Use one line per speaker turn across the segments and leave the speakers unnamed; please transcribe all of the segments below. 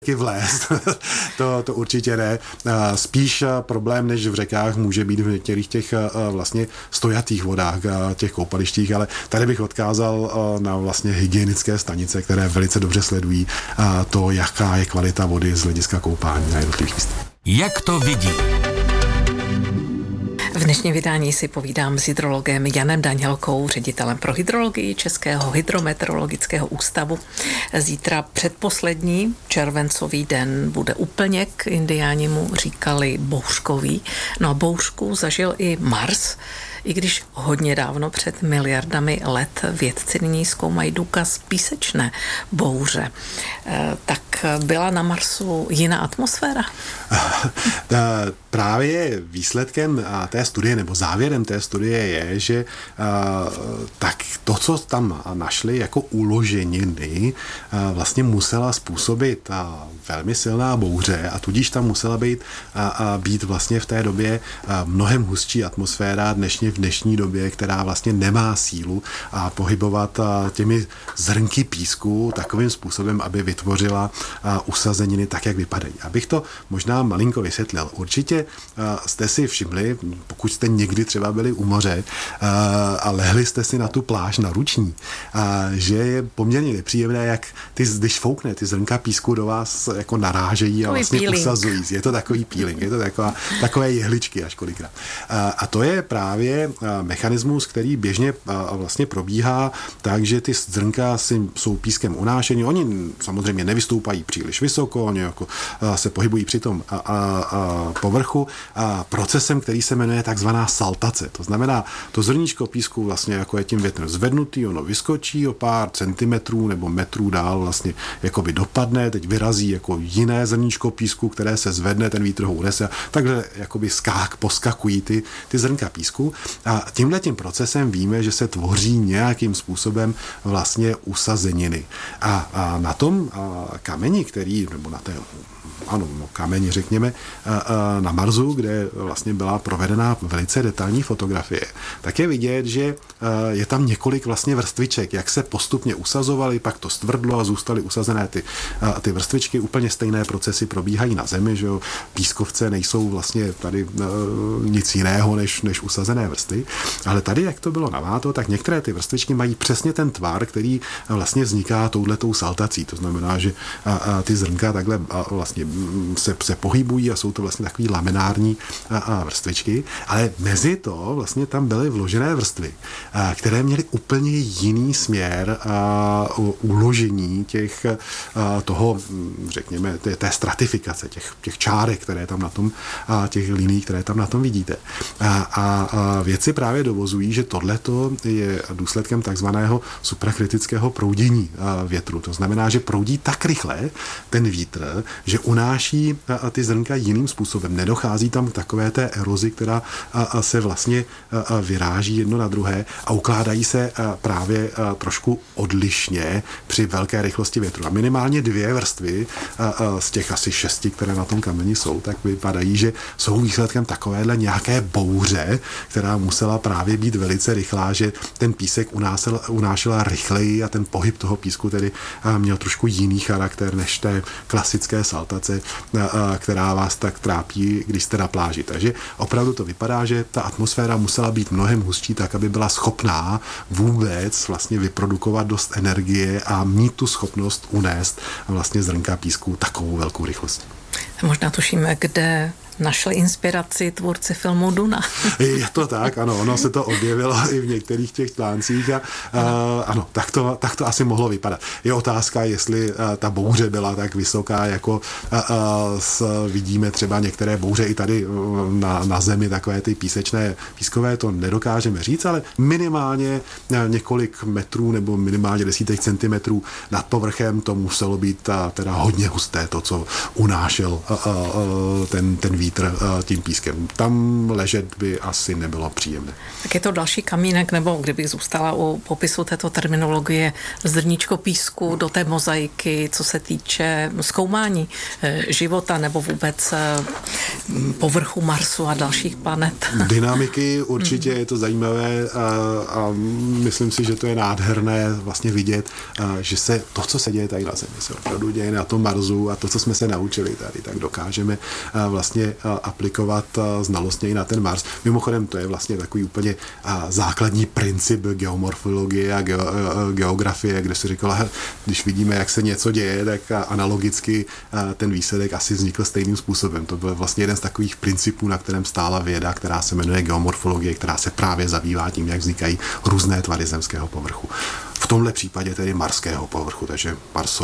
vlézt. to určitě ne. Spíš problém, než v řekách, může být v některých těch vlastně stojatých vodách, těch koupalištích, ale tady bych odkázal na vlastně hygienické stanice, které velice dobře sledují to, jaká je kvalita vody z hlediska koupání na jednotlivých místech.
Jak to vidí?
V dnešním vydání si povídám s hydrologem Janem Danělkou, ředitelem pro hydrologii Českého hydrometeorologického ústavu. Zítra předposlední červencový den bude úplněk, indiáni mu říkali bouřkový. No a bouřku zažil i Mars, i když hodně dávno před miliardami let vědci nyní zkoumají důkaz písečné bouře. Tak byla na Marsu jiná atmosféra?
Právě výsledkem té studie, nebo závěrem té studie je, že tak to, co tam našli jako uloženiny, vlastně musela způsobit velmi silná bouře a tudíž tam musela být vlastně v té době mnohem hustší atmosféra v dnešní době, která vlastně nemá sílu a pohybovat těmi zrnky písku takovým způsobem, aby vytvořila usazeniny tak, jak vypadají. Abych to možná malinko vysvětlil. Určitě jste si všimli, pokud jste někdy třeba byli u moře a lehli jste si na tu pláž na ruční, že je poměrně nepříjemné, jak když foukne, ty zrnka písku do vás jako narážejí a vlastně usazují. Je to takový peeling, je to takové jehličky až kolikrát. A to je právě mechanismus, který běžně vlastně probíhá tak, že ty zrnka jsou pískem unášeni. Oni samozřejmě nevystoupají příliš vysoko, oni jako se pohybují při tom povrchu procesem, který se jmenuje takzvaná saltace. To znamená, to zrníčko písku vlastně jako je tím větrem zvednutý, ono vyskočí o pár centimetrů nebo metrů dál vlastně jakoby dopadne, teď vyrazí jako jiné zrníčko písku, které se zvedne, ten vítr ho unese, takže jakoby poskakují ty zrnka písku a tímhletím procesem víme, že se tvoří nějakým způsobem vlastně usazeniny. A na tom kameni, nebo na té kameni, řekněme, na Marsu, kde vlastně byla provedena velice detailní fotografie, tak je vidět, že je tam několik vlastně vrstviček, jak se postupně usazovaly, pak to stvrdlo a zůstaly usazené ty vrstvičky. Úplně stejné procesy probíhají na Zemi, že jo. Pískovce nejsou vlastně tady nic jiného než usazené vrstvy, ale tady, jak to bylo naváto, tak některé ty vrstvičky mají přesně ten tvar, který vlastně vzniká touhletou saltací. To znamená, že ty zrnka takhle vlastně se pohybují a jsou to vlastně takový laminární vrstvičky, ale mezi to vlastně tam byly vložené vrstvy, které měly úplně jiný směr uložení toho, řekněme, té stratifikace, těch čárek, které tam na tom, těch linií, které tam na tom vidíte. A vědci právě dovozují, že tohleto je důsledkem takzvaného suprakritického proudění větru. To znamená, že proudí tak rychle ten vítr, že unáší ty zrnka jiným způsobem. Nedochází tam k takové té erozi, která se vlastně vyráží jedno na druhé a ukládají se právě trošku odlišně při velké rychlosti větru. A minimálně 2 vrstvy z těch asi 6, které na tom kameni jsou, tak vypadají, že jsou výsledkem takovéhle nějaké bouře, která musela právě být velice rychlá, že ten písek unášela rychleji a ten pohyb toho písku tedy měl trošku jiný charakter než té klasické saltace, která vás tak trápí, když jste na pláži. Takže opravdu to vypadá, že ta atmosféra musela být mnohem hustší, tak, aby byla schopná vůbec vlastně vyprodukovat dost energie a mít tu schopnost unést vlastně zrnka písku takovou velkou rychlostí.
Možná tušíme, kde našli inspiraci tvůrci filmu Duna.
Je to tak, ano, ono se to objevilo i v některých těch článcích a ano, tak to asi mohlo vypadat. Je otázka, jestli ta bouře byla tak vysoká, jako vidíme třeba některé bouře i tady na Zemi, takové ty pískové, to nedokážeme říct, ale minimálně několik metrů nebo minimálně desítek centimetrů nad povrchem to muselo být teda hodně husté, to, co unášel ten vítr tím pískem. Tam ležet by asi nebylo příjemné.
Tak je to další kamínek, nebo kdybych zůstala u popisu této terminologie, zrníčko písku do té mozaiky, co se týče zkoumání života nebo vůbec povrchu Marsu a dalších planet.
Dynamiky určitě je to zajímavé a myslím si, že to je nádherné vlastně vidět, že se to, co se děje tady na Zemi, se opravdu děje na tom Marsu a to, co jsme se naučili tady, tak dokážeme vlastně aplikovat znalostně i na ten Mars. Mimochodem, to je vlastně takový úplně základní princip geomorfologie a geografie, kde se říkala, když vidíme, jak se něco děje, tak analogicky ten výsledek asi vznikl stejným způsobem. To byl vlastně jeden z takových principů, na kterém stála věda, která se jmenuje geomorfologie, která se právě zabývá tím, jak vznikají různé tvary zemského povrchu. V tomhle případě tedy marského povrchu, takže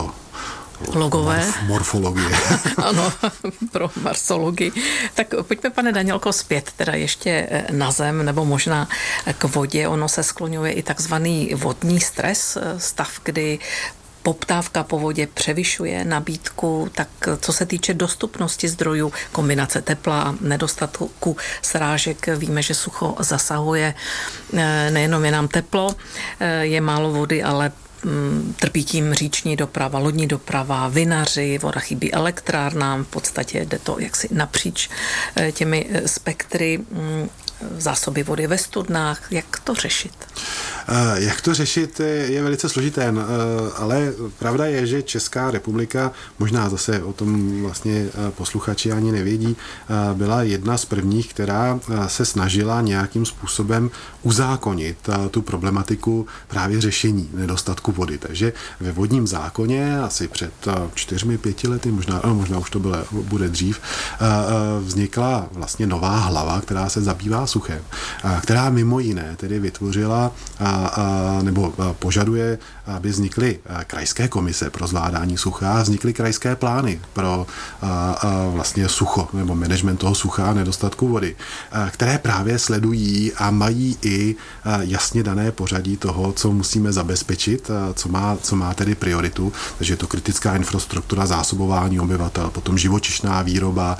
morfologie.
Ano, pro marsologii. Tak pojďme, pane Danielko, zpět teda ještě na zem, nebo možná k vodě. Ono se skloňuje i takzvaný vodní stres, stav, kdy poptávka po vodě převyšuje nabídku, tak co se týče dostupnosti zdrojů, kombinace tepla a nedostatku srážek, víme, že sucho zasahuje, nejenom je nám teplo, je málo vody, ale trpí tím říční doprava, lodní doprava, vinaři, voda chybí elektrárnám, v podstatě jde to jaksi napříč těmi spektry, zásoby vody ve studnách. Jak to řešit?
Jak to řešit je velice složité, ale pravda je, že Česká republika, možná zase o tom vlastně posluchači ani nevědí, byla jedna z prvních, která se snažila nějakým způsobem uzákonit tu problematiku právě řešení nedostatku vody. Takže ve vodním zákoně asi před 4-5 lety, možná už to bude dřív, vznikla vlastně nová hlava, která se zabývá suchem, která mimo jiné tedy vytvořila nebo požaduje, aby vznikly krajské komise pro zvládání sucha a vznikly krajské plány pro vlastně sucho nebo management toho sucha a nedostatku vody, které právě sledují a mají i jasně dané pořadí toho, co musíme zabezpečit, co má tedy prioritu, takže je to kritická infrastruktura, zásobování obyvatel, potom živočišná výroba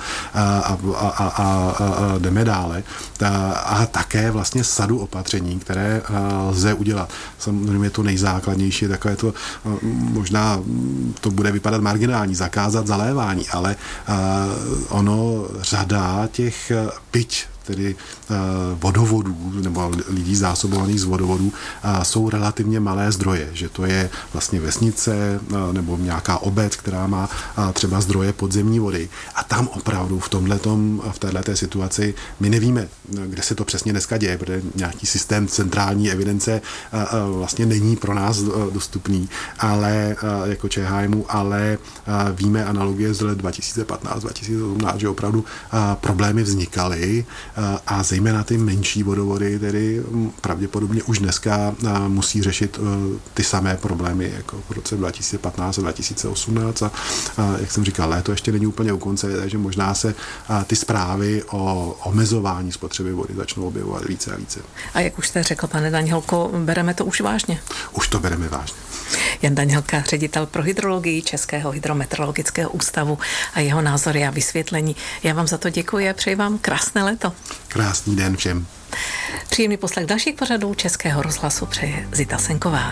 a jdeme dále. A také vlastně sadu opatření, které lze udělat. Samozřejmě to nejzákladnější, takové to, možná to bude vypadat marginální, zakázat zalévání, ale ono řada těch tedy vodovodů nebo lidí zásobovaných z vodovodů jsou relativně malé zdroje, že to je vlastně vesnice nebo nějaká obec, která má třeba zdroje podzemní vody. A tam opravdu v této situaci my nevíme, kde se to přesně dneska děje, protože nějaký systém centrální evidence vlastně není pro nás dostupný, ale jako ČHMu, ale víme analogie z let 2015-2018, že opravdu problémy vznikaly a zejména ty menší vodovody tedy pravděpodobně už dneska musí řešit ty samé problémy jako v roce 2015 a 2018 a jak jsem říkal, léto ještě není úplně u konce, takže možná se ty zprávy o omezování spotřeby vody začnou objevovat více a více.
A jak už jste řekl, pane Danielko, bereme to už vážně?
Už to bereme vážně.
Jan Danielka, ředitel pro hydrologii Českého hydrometeorologického ústavu a jeho názory a vysvětlení. Já vám za to děkuji a přeji vám krásné léto.
Krásný den všem.
Příjemný poslech dalších pořadů Českého rozhlasu přeje Zita Senková.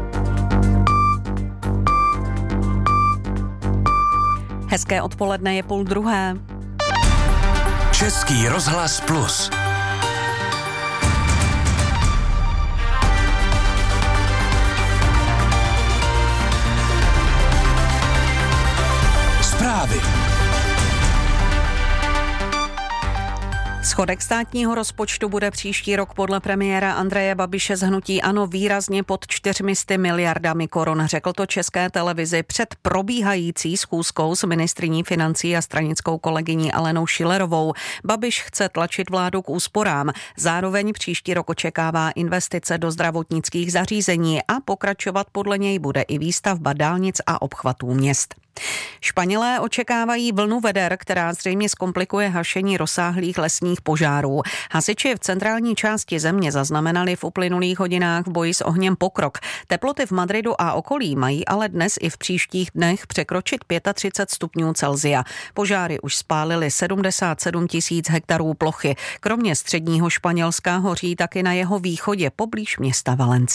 Hezké odpoledne je 12:30.
Český rozhlas Plus. Zprávy.
Schodek státního rozpočtu bude příští rok podle premiéra Andreje Babiše z hnutí ANO výrazně pod 400 miliardami korun. Řekl to České televizi před probíhající schůzkou s ministryní financí a stranickou kolegyní Alenou Schillerovou. Babiš chce tlačit vládu k úsporám. Zároveň příští rok očekává investice do zdravotnických zařízení a pokračovat podle něj bude i výstavba dálnic a obchvatů měst. Španělé očekávají vlnu veder, která zřejmě zkomplikuje hašení rozsáhlých lesních požárů. Hasiči v centrální části země zaznamenali v uplynulých hodinách v boji s ohněm pokrok. Teploty v Madridu a okolí mají ale dnes i v příštích dnech překročit 35 stupňů Celsia. Požáry už spálily 77 000 hektarů plochy. Kromě středního Španělska hoří taky na jeho východě poblíž města Valencie.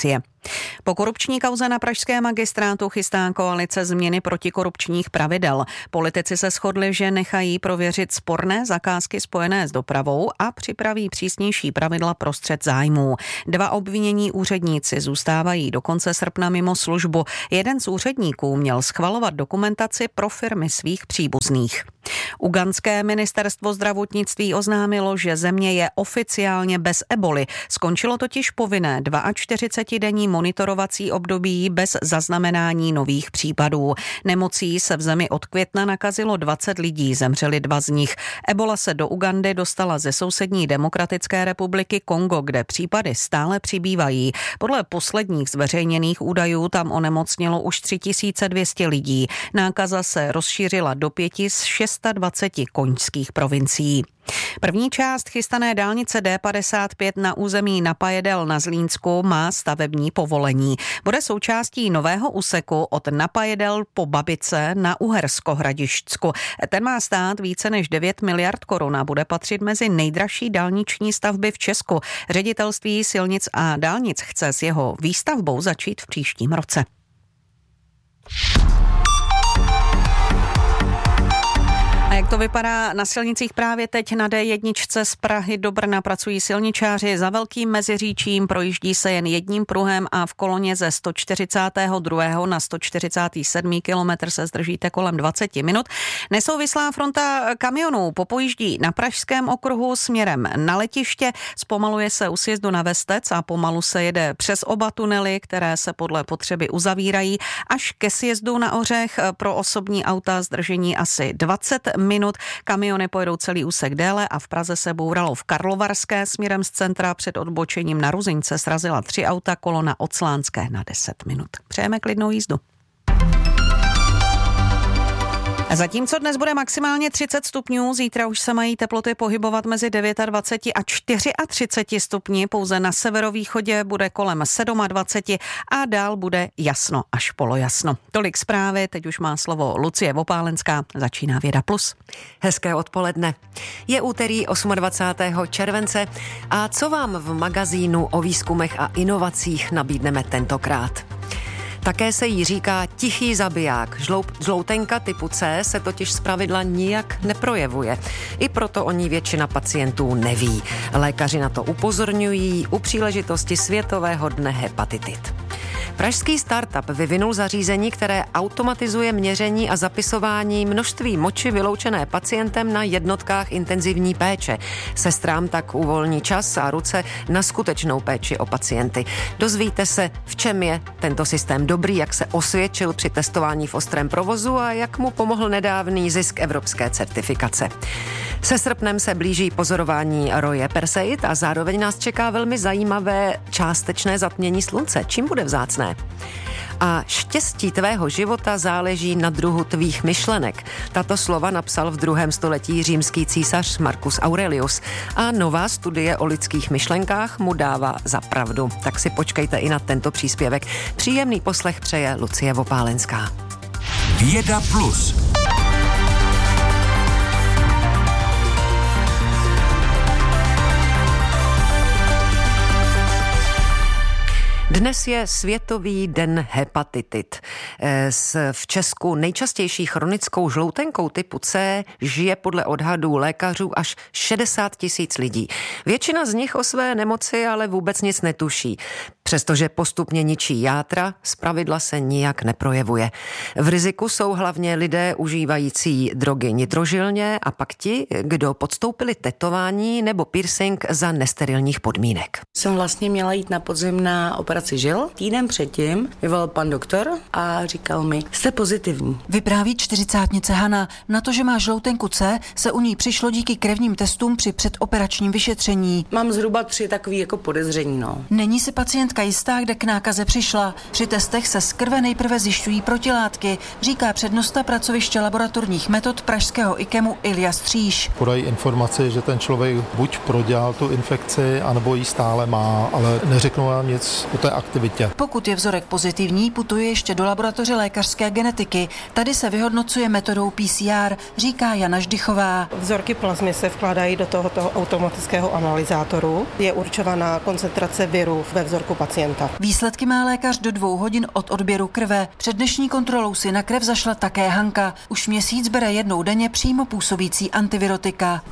Po korupční kauze na pražském magistrátu chystá koalice změny protikorupčních pravidel. Politici se shodli, že nechají prověřit sporné zakázky spojené s dopravou a připraví přísnější pravidla pro střet zájmů. 2 obvinění úředníci zůstávají do konce srpna mimo službu. Jeden z úředníků měl schvalovat dokumentaci pro firmy svých příbuzných. Ugandské ministerstvo zdravotnictví oznámilo, že země je oficiálně bez eboli. Skončilo totiž povinné 42denní monitorovací období bez zaznamenání nových případů. Nemocí se v zemi od května nakazilo 20 lidí, zemřeli 2 z nich. Ebola se do Ugandy dostala ze sousední Demokratické republiky Kongo, kde případy stále přibývají. Podle posledních zveřejněných údajů tam onemocnělo už 3200 lidí. Nákaza se rozšířila do 5 z 26 koňských provincií. První část chystané dálnice D55 na území Napajedel na Zlínsku má stavební povolení. Bude součástí nového úseku od Napajedel po Babice na Uhersko-Hradišťsku. Ten má stát více než 9 miliard korun a bude patřit mezi nejdražší dálniční stavby v Česku. Ředitelství silnic a dálnic chce s jeho výstavbou začít v příštím roce. A jak to vypadá na silnicích právě teď? Na D1 z Prahy do Brna pracují silničáři za Velkým Meziříčím, projíždí se jen jedním pruhem a v koloně ze 142. na 147. kilometr se zdržíte kolem 20 minut. Nesouvislá fronta kamionů popojíždí na Pražském okruhu směrem na letiště, zpomaluje se u sjezdu na Vestec a pomalu se jede přes oba tunely, které se podle potřeby uzavírají, až ke sjezdu na Ořech. Pro osobní auta zdržení asi 20 minut. Kamiony pojedou celý úsek déle a v Praze se bouralo v Karlovarské směrem z centra. Před odbočením na Ruzyňce srazila 3 auta, kolona od Slánské na 10 minut. Přejeme klidnou jízdu. Zatímco dnes bude maximálně 30 stupňů, zítra už se mají teploty pohybovat mezi 29 a 34 stupni, pouze na severovýchodě bude kolem 27 a dál bude jasno až polojasno. Tolik zprávy, teď už má slovo Lucie Vopálenská, začíná Věda Plus.
Hezké odpoledne. Je úterý 28. července a co vám v magazínu o výzkumech a inovacích nabídneme tentokrát? Také se jí říká tichý zabiják. Žloutenka typu C se totiž zpravidla nijak neprojevuje. I proto o ní většina pacientů neví. Lékaři na to upozorňují u příležitosti Světového dne hepatitit. Pražský startup vyvinul zařízení, které automatizuje měření a zapisování množství moči vyloučené pacientem na jednotkách intenzivní péče. Sestrám tak uvolní čas a ruce na skutečnou péči o pacienty. Dozvíte se, v čem je tento systém dobrý, jak se osvědčil při testování v ostrém provozu a jak mu pomohl nedávný zisk evropské certifikace. Se srpnem se blíží pozorování roje Perseid a zároveň nás čeká velmi zajímavé částečné zatmění slunce. Čím bude vzácné? A štěstí tvého života záleží na druhu tvých myšlenek. Tato slova napsal v 2. století římský císař Marcus Aurelius a nová studie o lidských myšlenkách mu dává za pravdu. Tak si počkejte i na tento příspěvek. Příjemný poslech přeje Lucie Vopálenská.
Věda Plus.
Dnes je Světový den hepatitit. V Česku nejčastější chronickou žloutenkou typu C žije podle odhadů lékařů až 60 000 lidí. Většina z nich o své nemoci ale vůbec nic netuší. Přestože postupně ničí játra, zpravidla se nijak neprojevuje. V riziku jsou hlavně lidé užívající drogy nitrožilně a pak ti, kdo podstoupili tetování nebo piercing za nesterilních podmínek.
Jsem vlastně měla jít na podzim na operaci žil. Týden předtím vyvolal pan doktor a říkal mi, jste pozitivní.
Vypráví 40-tnice Hana. Na to, že má žloutenku C, se u ní přišlo díky krevním testům při předoperačním vyšetření.
Mám zhruba 3 takový jako podezření, no.
Není si pacientka jistá, kde k nákaze přišla. Při testech se z krve nejprve zjišťují protilátky, říká přednosta pracoviště laboratorních metod pražského IKEMu Ilja Stříž.
Podají informaci, že ten člověk buď prodělal tu infekci, anebo ji stále má, ale neřeknou nám nic o té aktivitě.
Pokud je vzorek pozitivní, putuje ještě do laboratoře lékařské genetiky. Tady se vyhodnocuje metodou PCR, říká Jana Ždychová.
Vzorky plazmy se vkládají do tohoto automatického analyzátoru. Je určovaná koncentrace viru ve vzorku pacienta.
Výsledky má lékař do 2 hodin od odběru krve. Před dnešní kontrolou si na krev zašla také Hanka. Už měsíc bere jednou denně přímo působící antivirotika.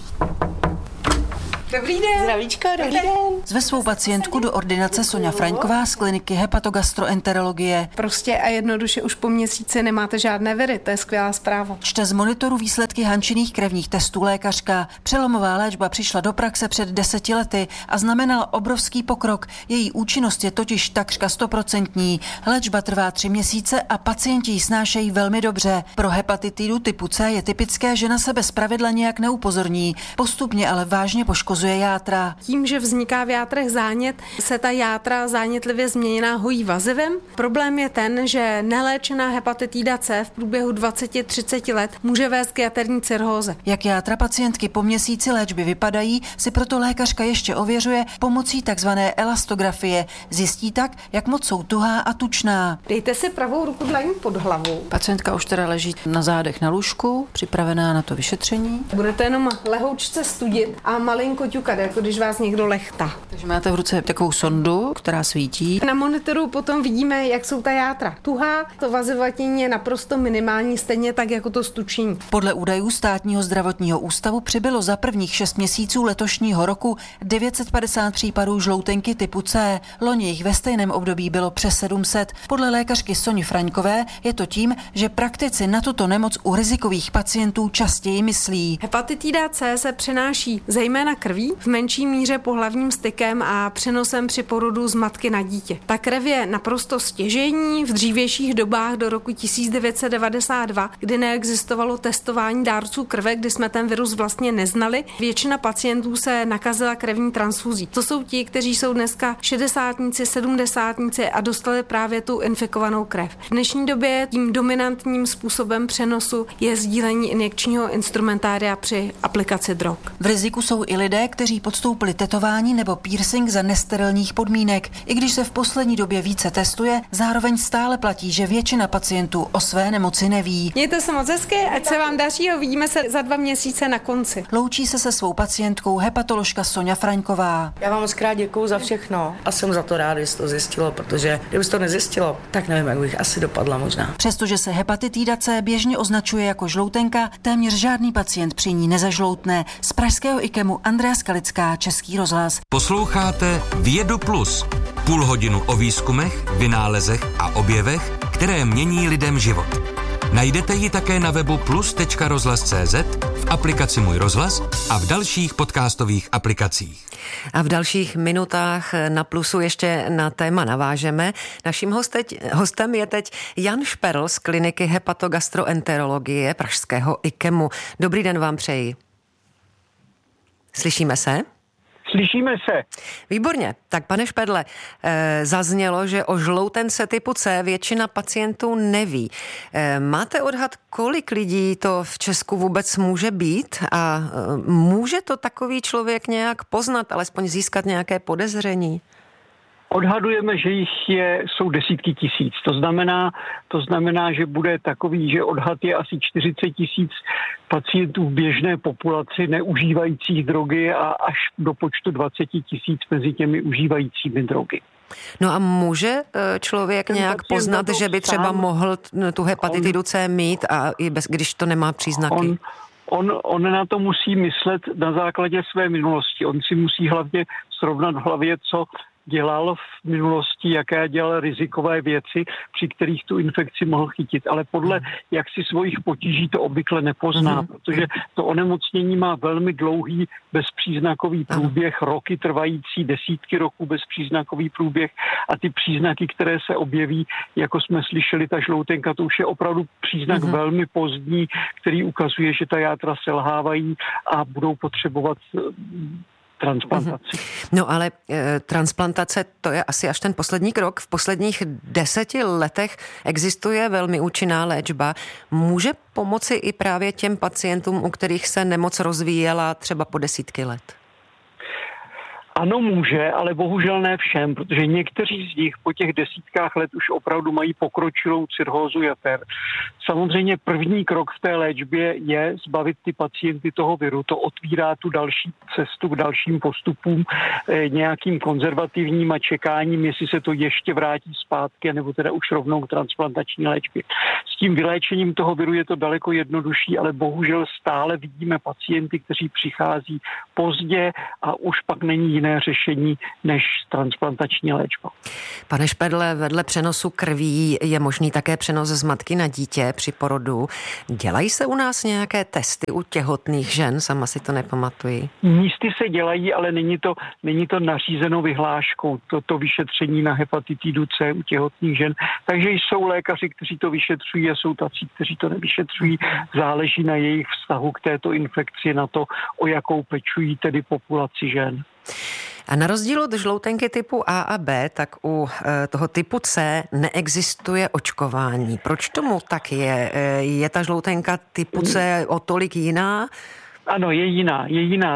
Dobrý den. Zdravíčko, dobrý den.
Zve svou pacientku do ordinace Soňa Fraňková z kliniky hepatogastroenterologie.
Prostě a jednoduše už po měsíci nemáte žádné viry, to je skvělá zpráva.
Čte z monitoru výsledky Hančiných krevních testů lékařka. Přelomová léčba přišla do praxe před 10 lety a znamenala obrovský pokrok. Její účinnost je totiž takřka 100%. Léčba trvá 3 měsíce a pacienti ji snášejí velmi dobře. Pro hepatitidu typu C je typické, že na sebe zpravidla nějak neupozorní. Postupně ale vážně poškozuje játra.
Tím, že vzniká v játrech zánět, se ta játra zánětlivě změněná hojí vazivem. Problém je ten, že neléčená hepatitida C v průběhu 20-30 let může vést k jaterní cirhóze.
Jak játra pacientky po měsíci léčby vypadají, si proto lékařka ještě ověřuje pomocí takzvané elastografie. Zjistí tak, jak moc jsou tuhá a tučná.
Dejte si pravou ruku dlaní pod hlavu.
Pacientka už teda leží na zádech na lůžku, připravená na to vyšetření.
Budete jenom lehoučce studit a malinko ťukat, jako když vás někdo lechtá.
Takže máte v ruce takovou sondu, která svítí.
Na monitoru potom vidíme, jak jsou ta játra tuhá, to vazivatění je naprosto minimální, stejně tak jako to stučení.
Podle údajů Státního zdravotního ústavu přibylo za prvních 6 měsíců letošního roku 950 případů žloutenky typu C. Loni jich ve stejném období bylo přes 700. Podle lékařky Soni Fraňkové je to tím, že praktici na tuto nemoc u rizikových pacientů častěji myslí.
Hepatitida C se přenáší zejména krví, v menší míře pohlavním stykem a přenosem při porodu z matky na dítě. Ta krev je naprosto stěžejní. V dřívějších dobách do roku 1992, kdy neexistovalo testování dárců krve, kdy jsme ten virus vlastně neznali, většina pacientů se nakazila krevní transfuzí. To jsou ti, kteří jsou dneska 60-tníci, 70-tníci a dostali právě tu infikovanou krev. V dnešní době tím dominantním způsobem přenosu je sdílení injekčního instrumentária při aplikaci drog.
V riziku jsou i lidé, kteří podstoupili tetování nebo piercing za nesterilních podmínek. I když se v poslední době více testuje, zároveň stále platí, že většina pacientů o své nemoci neví.
Mějte se moc hezky, ať se vám daří a uvidíme se za 2 měsíce na konci.
Loučí se svou pacientkou hepatoložka Soňa Fraňková.
Já vám moc krát děkuju za všechno a jsem za to rád, že to zjistilo, protože kdyby to nezjistilo, tak nevím, jak bych asi dopadla možná.
Přestože se hepatitida C běžně označuje jako žloutenka, téměř žádný pacient při ní nezažloutne. Z pražského IKEMu Andrea Skalická, Český rozhlas.
Posloucháte Vědu Plus. Půl hodinu o výzkumech, vynálezech a objevech, které mění lidem život. Najdete ji také na webu plus.rozhlas.cz, v aplikaci Můj rozhlas a v dalších podcastových aplikacích.
A v dalších minutách na Plusu ještě na téma navážeme. Naším hostem je teď Jan Šperl z kliniky hepatogastroenterologie pražského IKEMu. Dobrý den vám přeji. Slyšíme se?
Slyšíme se.
Výborně. Tak pane Šperle, zaznělo, že o žloutence typu C většina pacientů neví. Máte odhad, kolik lidí to v Česku vůbec může být a může to takový člověk nějak poznat, alespoň získat nějaké podezření?
Odhadujeme, že jich jsou desítky tisíc. To znamená, že bude takový, že odhad je asi 40 000 pacientů v běžné populaci neužívajících drogy a až do počtu 20 000 mezi těmi užívajícími drogy.
No a může člověk nějak poznat, že by třeba mohl tu hepatitidu C mít a i když to nemá příznaky?
On na to musí myslet na základě své minulosti. On si musí hlavně srovnat v hlavě, co dělal v minulosti, jaké dělal rizikové věci, při kterých tu infekci mohl chytit. Ale podle jaksi svých potíží to obvykle nepozná, protože to onemocnění má velmi dlouhý bezpříznakový průběh, roky trvající, desítky roků bezpříznakový průběh a ty příznaky, které se objeví, jako jsme slyšeli, ta žloutenka, to už je opravdu příznak velmi pozdní, který ukazuje, že ta játra selhávají a budou potřebovat transplantaci.
No ale transplantace, to je asi až ten poslední krok. V posledních 10 letech existuje velmi účinná léčba. Může pomoci i právě těm pacientům, u kterých se nemoc rozvíjela třeba po desítky let?
Ano, může, ale bohužel ne všem, protože někteří z nich po těch desítkách let už opravdu mají pokročilou cirhózu jater. Samozřejmě první krok v té léčbě je zbavit ty pacienty toho viru. To otvírá tu další cestu k dalším postupům, nějakým konzervativním a čekáním, jestli se to ještě vrátí zpátky, nebo teda už rovnou k transplantační léčbě. S tím vyléčením toho viru je to daleko jednodušší, ale bohužel stále vidíme pacienty, kteří přichází pozdě a už pak není jiné řešení než transplantační léčba.
Pane Špedle, vedle přenosu krví je možný také přenos z matky na dítě při porodu. Dělají se u nás nějaké testy u těhotných žen? Sama si to nepamatuji.
Místy se dělají, ale není to nařízeno vyhláškou, to vyšetření na hepatitidu C u těhotných žen. Takže jsou lékaři, kteří to vyšetřují a jsou tací, kteří to nevyšetřují. Záleží na jejich vztahu k této infekci, na to, o jakou pečují tedy populaci žen.
A na rozdíl od žloutenky typu A a B, tak u toho typu C neexistuje očkování. Proč tomu tak je? Je ta žloutenka typu C o tolik jiná?
Ano, je jiná.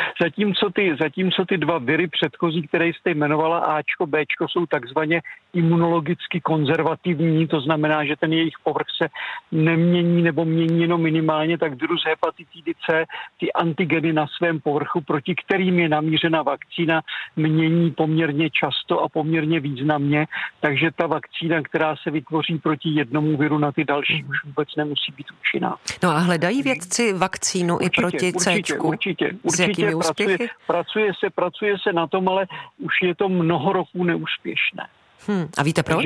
Zatímco ty dva viry předchozí, které jste jmenovala, Ačko, Bčko, jsou takzvaně imunologicky konzervativní, to znamená, že ten jejich povrch se nemění nebo mění jenom minimálně, tak virus hepatitidy C ty antigeny na svém povrchu, proti kterým je namířena vakcína, mění poměrně často a poměrně významně, takže ta vakcína, která se vytvoří proti jednomu viru, na ty další už vůbec nemusí být účinná.
No a hledají vědci vakcínu i proti Cčku?
Určitě.
S jakými úspěchy?
Pracuje se na tom, ale už je to mnoho roků neúspěšné.
A víte proč?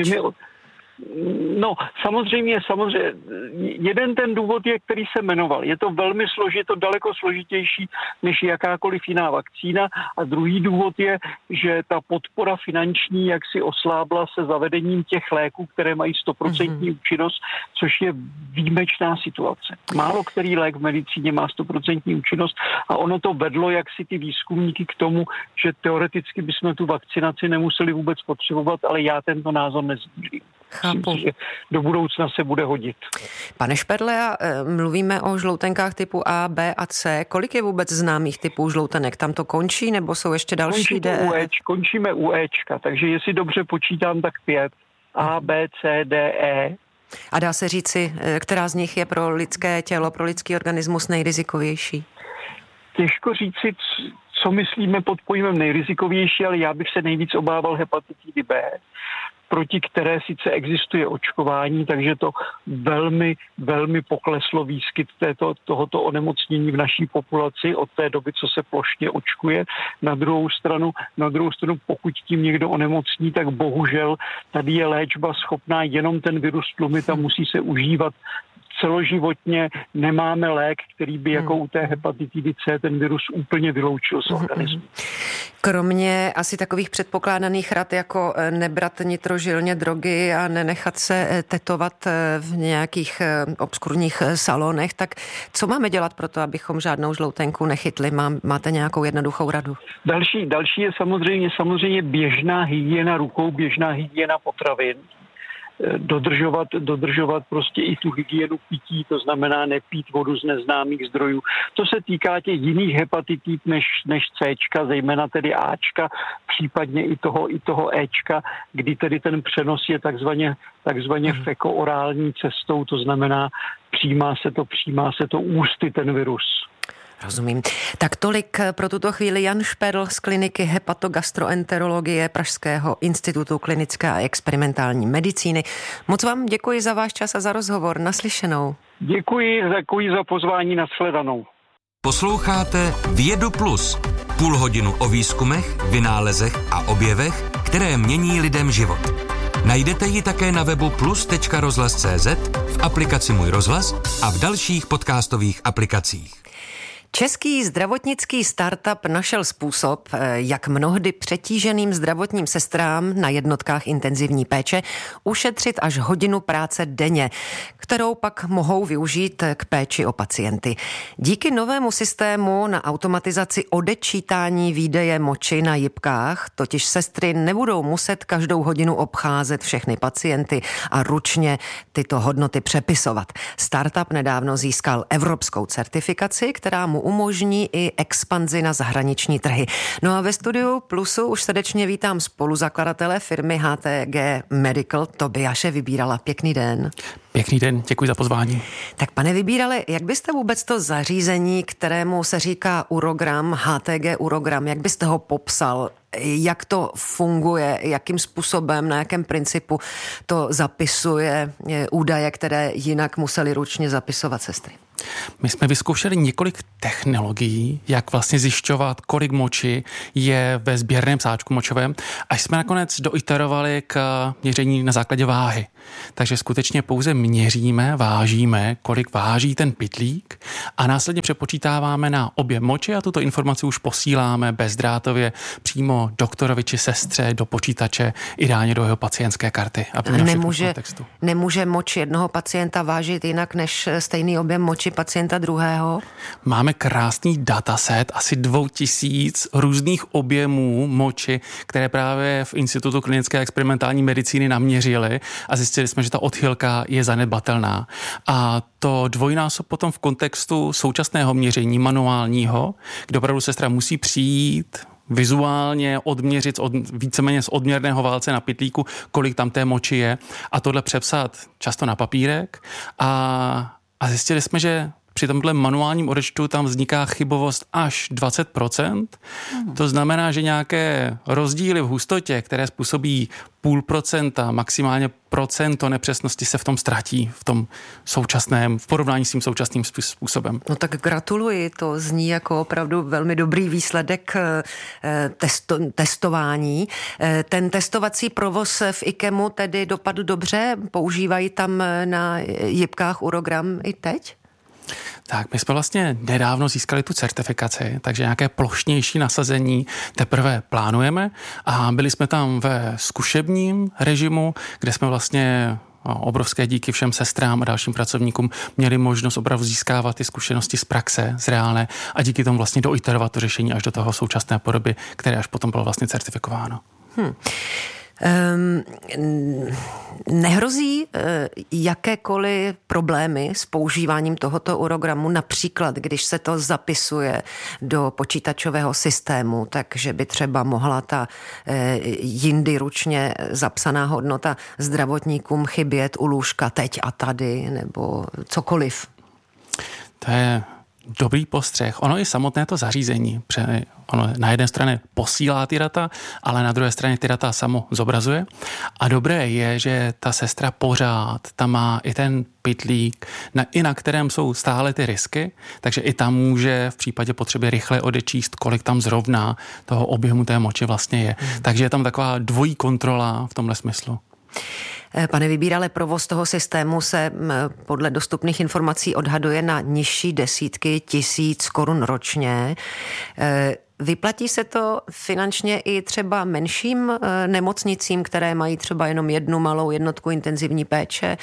No, samozřejmě, jeden ten důvod je, který se jmenoval. Je to velmi daleko složitější než jakákoliv jiná vakcína a druhý důvod je, že ta podpora finanční jaksi oslábla se zavedením těch léků, které mají 100% účinnost, což je výjimečná situace. Málo který lék v medicíně má 100% účinnost a ono to vedlo jaksi ty výzkumníky k tomu, že teoreticky bychom tu vakcinaci nemuseli vůbec potřebovat, ale já tento názor nezdílím. Myslím, že do budoucna se bude hodit. Pane
Špedle, mluvíme o žloutenkách typu A, B a C. Kolik je vůbec známých typů žloutenek? Tam to končí, nebo jsou ještě další?
Končíme u Ečka, takže jestli dobře počítám, tak 5. A, B, C, D, E.
A dá se říci, která z nich je pro lidské tělo, pro lidský organismus nejrizikovější?
Těžko říci, co myslíme pod pojmem nejrizikovější, ale já bych se nejvíc obával hepatitidy B, proti které sice existuje očkování, takže to velmi, velmi pokleslo výskyt tohoto onemocnění v naší populaci od té doby, co se plošně očkuje. Na druhou stranu, pokud tím někdo onemocní, tak bohužel tady je léčba schopná jenom ten virus tlumit a musí se užívat celoživotně. Nemáme lék, který by jako u té hepatitidy C ten virus úplně vyloučil z organismu.
Kromě asi takových předpokládaných rad, jako nebrat nitrožilně drogy a nenechat se tetovat v nějakých obskurních salonech, tak co máme dělat pro to, abychom žádnou žloutenku nechytli? Máte nějakou jednoduchou radu?
Další je samozřejmě běžná hygiena rukou, běžná hygiena potravin. Dodržovat prostě i tu hygienu pití, to znamená nepít vodu z neznámých zdrojů. To se týká těch jiných hepatitid než Cčka, zejména tedy Ačka, případně i toho Ečka, kdy tedy ten přenos je takzvaně fekoorální cestou, to znamená přijímá se to ústy ten virus.
Rozumím. Tak tolik pro tuto chvíli Jan Špedl z kliniky hepatogastroenterologie Pražského institutu klinické a experimentální medicíny. Moc vám děkuji za váš čas a za rozhovor. Naslyšenou.
Děkuji za pozvání, nashledanou.
Posloucháte Vědu Plus. Půl hodinu o výzkumech, vynálezech a objevech, které mění lidem život. Najdete ji také na webu plus.rozhlas.cz, v aplikaci Můj rozhlas a v dalších podcastových aplikacích.
Český zdravotnický startup našel způsob, jak mnohdy přetíženým zdravotním sestrám na jednotkách intenzivní péče ušetřit až hodinu práce denně, kterou pak mohou využít k péči o pacienty. Díky novému systému na automatizaci odečítání výdeje moči na jipkách totiž sestry nebudou muset každou hodinu obcházet všechny pacienty a ručně tyto hodnoty přepisovat. Startup nedávno získal evropskou certifikaci, která mu umožní i expanzi na zahraniční trhy. No a ve studiu Plusu už srdečně vítám spoluzakladatele firmy HTG Medical Tobiase Vybírala. Pěkný den.
Pěkný den, děkuji za pozvání.
Tak pane Vybírale, jak byste vůbec to zařízení, kterému se říká urogram, HTG urogram, jak byste ho popsal? Jak to funguje, jakým způsobem, na jakém principu to zapisuje údaje, které jinak museli ručně zapisovat sestry?
My jsme vyzkoušeli několik technologií, jak vlastně zjišťovat, kolik moči je ve sběrném sáčku močovém, až jsme nakonec doiterovali k měření na základě váhy. Takže skutečně pouze měříme, vážíme, kolik váží ten pytlík a následně přepočítáváme na objem moči a tuto informaci už posíláme bezdrátově přímo doktorovi či sestře do počítače, ideálně do jeho pacientské karty.
Nemůže moč jednoho pacienta vážit jinak než stejný objem moči pacienta druhého?
Máme krásný dataset, asi 2000 různých objemů moči, které právě v Institutu klinické a experimentální medicíny naměřili a zjistili jsme, že ta odchylka je zanedbatelná. A to dvojnásob potom v kontextu současného měření manuálního, kde opravdu sestra musí přijít vizuálně odměřit víceméně z odměrného válce na pytlíku, kolik tam té moči je a tohle přepsat často na papírek a zjistili jsme, že při tomhle manuálním odečtu tam vzniká chybovost až 20%. To znamená, že nějaké rozdíly v hustotě, které způsobí 0,5%, maximálně procento nepřesnosti se v tom ztratí v porovnání s tím současným způsobem.
No tak gratuluji, to zní jako opravdu velmi dobrý výsledek testování. Ten testovací provoz v IKEMu tedy dopadl dobře? Používají tam na jipkách urogram i teď?
Tak, my jsme vlastně nedávno získali tu certifikaci, takže nějaké plošnější nasazení teprve plánujeme a byli jsme tam ve zkušebním režimu, kde jsme vlastně obrovské díky všem sestrám a dalším pracovníkům měli možnost opravdu získávat ty zkušenosti z praxe, z reálné a díky tomu vlastně doiterovat to řešení až do toho současné podoby, které až potom bylo vlastně certifikováno.
Nehrozí jakékoliv problémy s používáním tohoto urogramu, například když se to zapisuje do počítačového systému, takže by třeba mohla ta jindy ručně zapsaná hodnota zdravotníkům chybět u lůžka teď a tady, nebo cokoliv?
To je dobrý postřeh. Ono i samotné to zařízení, ono na jedné straně posílá ty data, ale na druhé straně ty data samo zobrazuje. A dobré je, že ta sestra pořád tam má i ten pytlík, na kterém jsou stále ty risky, takže i tam může v případě potřeby rychle odečíst, kolik tam zrovna toho objemu té moči vlastně je. Takže je tam taková dvojí kontrola v tomhle smyslu.
Pane Vybírale, provoz toho systému se podle dostupných informací odhaduje na nižší desítky tisíc korun ročně. Vyplatí se to finančně i třeba menším nemocnicím, které mají třeba jenom jednu malou jednotku intenzivní péče?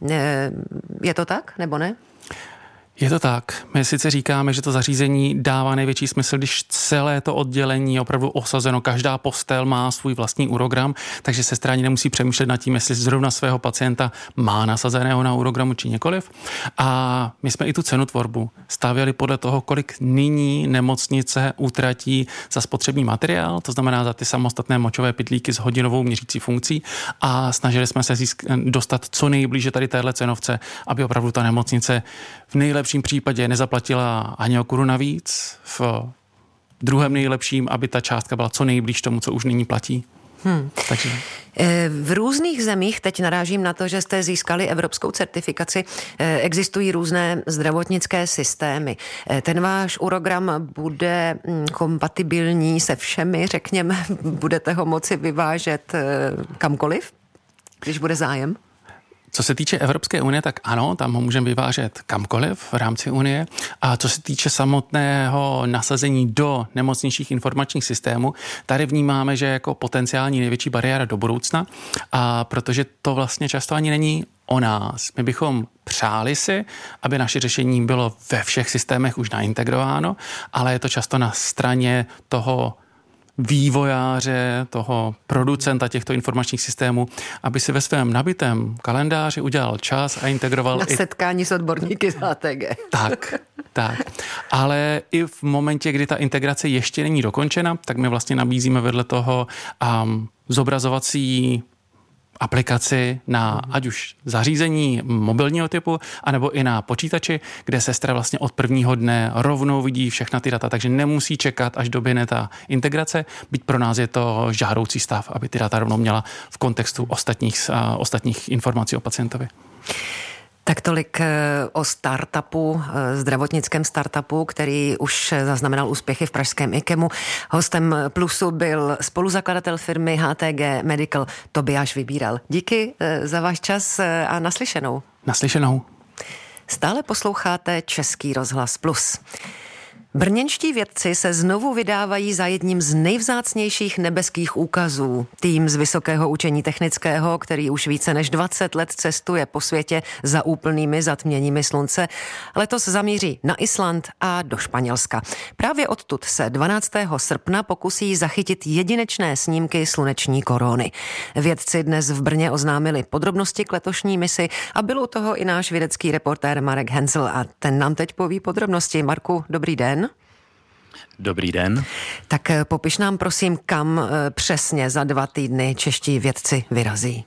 Je to tak, nebo ne?
Je to tak. My sice říkáme, že to zařízení dává největší smysl, když celé to oddělení je opravdu osazeno, každá postel má svůj vlastní urogram, takže sestra ani nemusí přemýšlet nad tím, jestli zrovna svého pacienta má nasazeného na urogramu či nikoliv. A my jsme i tu cenotvorbu stavěli podle toho, kolik nyní nemocnice utratí za spotřební materiál, to znamená za ty samostatné močové pytlíky s hodinovou měřící funkcí a snažili jsme se dostat co nejblíže tady téhle cenovce, aby opravdu ta nemocnice v nejlepším případě nezaplatila ani o korunu navíc, v druhém nejlepším, aby ta částka byla co nejblíž tomu, co už nyní platí. Takže.
V různých zemích, teď narážím na to, že jste získali evropskou certifikaci, existují různé zdravotnické systémy. Ten váš urogram bude kompatibilní se všemi, řekněme, budete ho moci vyvážet kamkoliv, když bude zájem?
Co se týče Evropské unie, tak ano, tam ho můžeme vyvážet kamkoliv v rámci unie. A co se týče samotného nasazení do nemocničních informačních systémů, tady vnímáme, že jako potenciální největší bariéra do budoucna, a protože to vlastně často ani není o nás. My bychom přáli si, aby naše řešení bylo ve všech systémech už naintegrováno, ale je to často na straně toho vývojáře, toho producenta těchto informačních systémů, aby si ve svém nabitém kalendáři udělal čas a integroval
na setkání s odborníky z HTG.
Tak. Ale i v momentě, kdy ta integrace ještě není dokončena, tak my vlastně nabízíme vedle toho zobrazovací aplikaci na ať už zařízení mobilního typu, anebo i na počítači, kde sestra vlastně od prvního dne rovnou vidí všechna ty data, takže nemusí čekat, až doběhne ta integrace, byť pro nás je to žádoucí stav, aby ty data rovnou měla v kontextu ostatních informací o pacientovi.
Tak tolik o startupu, zdravotnickém startupu, který už zaznamenal úspěchy v pražském IKEMu. Hostem Plusu byl spoluzakladatel firmy HTG Medical Tobiáš Vybíral. Díky za váš čas a naslyšenou.
Naslyšenou.
Stále posloucháte Český rozhlas Plus. Brněnští vědci se znovu vydávají za jedním z nejvzácnějších nebeských úkazů. Tým z Vysokého učení technického, který už více než 20 let cestuje po světě za úplnými zatměními slunce, letos zamíří na Island a do Španělska. Právě odtud se 12. srpna pokusí zachytit jedinečné snímky sluneční korony. Vědci dnes v Brně oznámili podrobnosti k letošní misi a byl u toho i náš vědecký reportér Marek Hensel a ten nám teď poví podrobnosti. Marku, dobrý den.
Dobrý den.
Tak popiš nám prosím, kam přesně za 2 týdny čeští vědci vyrazí.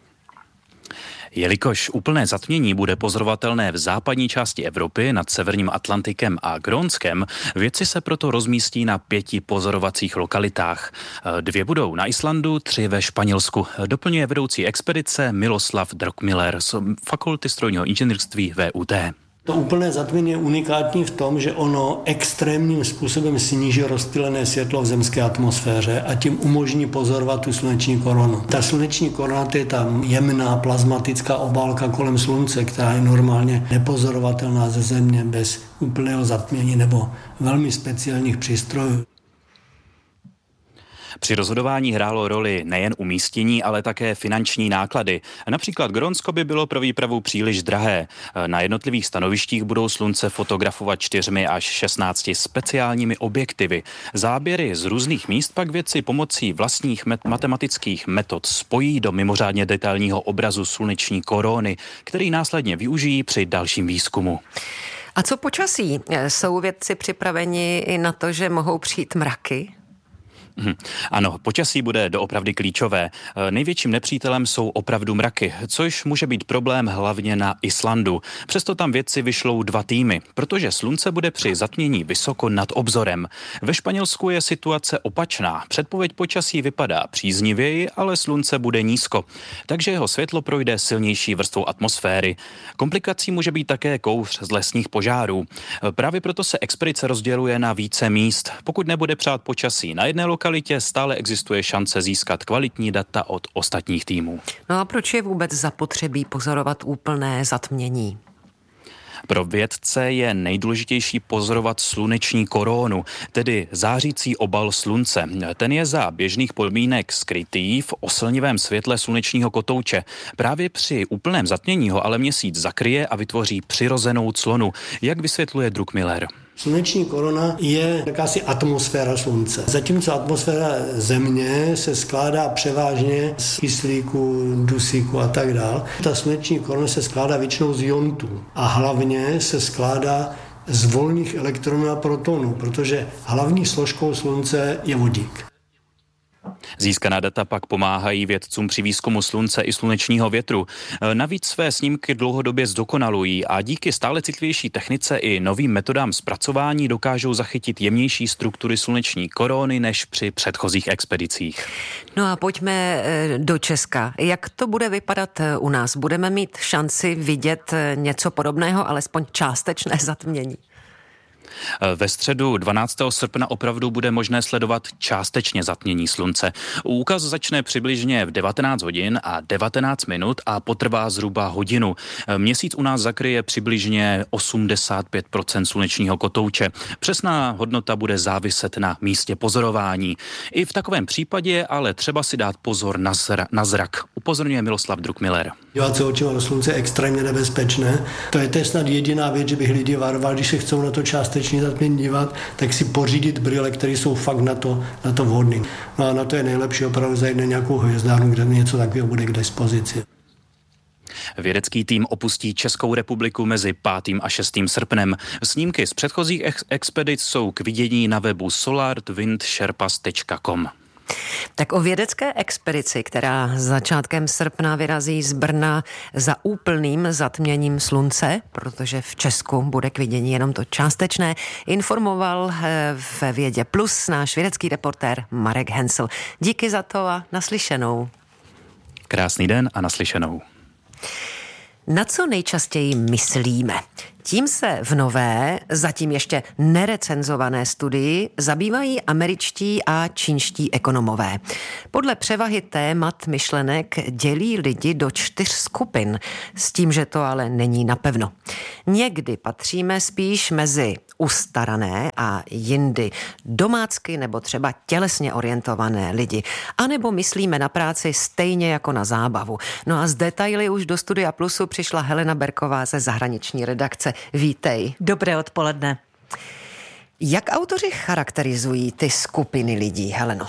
Jelikož úplné zatmění bude pozorovatelné v západní části Evropy nad severním Atlantikem a Grónskem, vědci se proto rozmístí na 5 pozorovacích lokalitách. 2 budou na Islandu, 3 ve Španělsku. Doplňuje vedoucí expedice Miloslav Druckmiller z Fakulty strojního inženýrství VUT.
To úplné zatmění je unikátní v tom, že ono extrémním způsobem sníží rozptýlené světlo v zemské atmosféře a tím umožní pozorovat tu sluneční korunu. Ta sluneční koruna to je ta jemná plazmatická obálka kolem slunce, která je normálně nepozorovatelná ze Země bez úplného zatmění nebo velmi speciálních přístrojů.
Při rozhodování hrálo roli nejen umístění, ale také finanční náklady. Například Grónsko by bylo pro výpravu příliš drahé. Na jednotlivých stanovištích budou slunce fotografovat 4 až 16 speciálními objektivy. Záběry z různých míst pak vědci pomocí vlastních matematických metod spojí do mimořádně detailního obrazu sluneční koruny, který následně využijí při dalším výzkumu.
A co počasí? Jsou vědci připraveni i na to, že mohou přijít mraky?
Ano, počasí bude doopravdy klíčové. Největším nepřítelem jsou opravdu mraky, což může být problém hlavně na Islandu. Přesto tam vědci vyšlou 2 týmy, protože slunce bude při zatmění vysoko nad obzorem. Ve Španělsku je situace opačná. Předpověď počasí vypadá příznivěji, ale slunce bude nízko, takže jeho světlo projde silnější vrstvou atmosféry. Komplikací může být také kouř z lesních požárů. Právě proto se expedice rozděluje na více míst. Pokud nebude přát počasí na jedné lokalitě, stále existuje šance získat kvalitní data od ostatních týmů.
No a proč je vůbec zapotřebí pozorovat úplné zatmění?
Pro vědce je nejdůležitější pozorovat sluneční korunu, tedy zářící obal slunce. Ten je za běžných podmínek skrytý v oslnivém světle slunečního kotouče. Právě při úplném zatmění ho ale měsíc zakryje a vytvoří přirozenou clonu, jak vysvětluje Druckmiller.
Sluneční koruna je jakási atmosféra slunce. Zatímco atmosféra Země se skládá převážně z kyslíku, dusíku a tak dále. Ta sluneční koruna se skládá většinou z iontů a hlavně se skládá z volných elektronů a protonů, protože hlavní složkou slunce je vodík.
Získaná data pak pomáhají vědcům při výzkumu slunce i slunečního větru. Navíc své snímky dlouhodobě zdokonalují a díky stále citlivější technice i novým metodám zpracování dokážou zachytit jemnější struktury sluneční koruny než při předchozích expedicích.
No a pojďme do Česka. Jak to bude vypadat u nás? Budeme mít šanci vidět něco podobného, alespoň částečné zatmění?
Ve středu 12. srpna opravdu bude možné sledovat částečně zatmění slunce. Úkaz začne přibližně v 19 hodin a 19 minut a potrvá zhruba hodinu. Měsíc u nás zakryje přibližně 85% slunečního kotouče. Přesná hodnota bude záviset na místě pozorování. I v takovém případě je ale třeba si dát pozor na zrak, upozorňuje Miloslav Druckmiller.
Dívat se očima do slunce je extrémně nebezpečné. To je snad jediná věc, že bych lidi varoval, když se chcou na to částečně zatmění dívat, tak si pořídit brýle, které jsou fakt na to vhodné. No a na to je nejlepší opravdu zajít na nějakou hvězdárnu, kde něco takového bude k dispozici.
Vědecký tým opustí Českou republiku mezi 5. a 6. srpnem. Snímky z předchozích expedic jsou k vidění na webu solartwindsherpas.com.
Tak o vědecké expedici, která začátkem srpna vyrazí z Brna za úplným zatměním slunce, protože v Česku bude k vidění jenom to částečné, informoval ve Vědě Plus náš vědecký reportér Marek Hensl. Díky za to a naslyšenou.
Krásný den a naslyšenou.
Na co nejčastěji myslíme? Tím se v nové, zatím ještě nerecenzované studii zabývají američtí a čínští ekonomové. Podle převahy témat myšlenek dělí lidi do 4 skupin, s tím, že to ale není napevno. Někdy patříme spíš mezi ustarané a jindy domácky nebo třeba tělesně orientované lidi. A nebo myslíme na práci stejně jako na zábavu. No a z detaily už do Studia Plusu přišla Helena Berková ze zahraniční redakce. Vítej.
Dobré odpoledne.
Jak autoři charakterizují ty skupiny lidí, Heleno?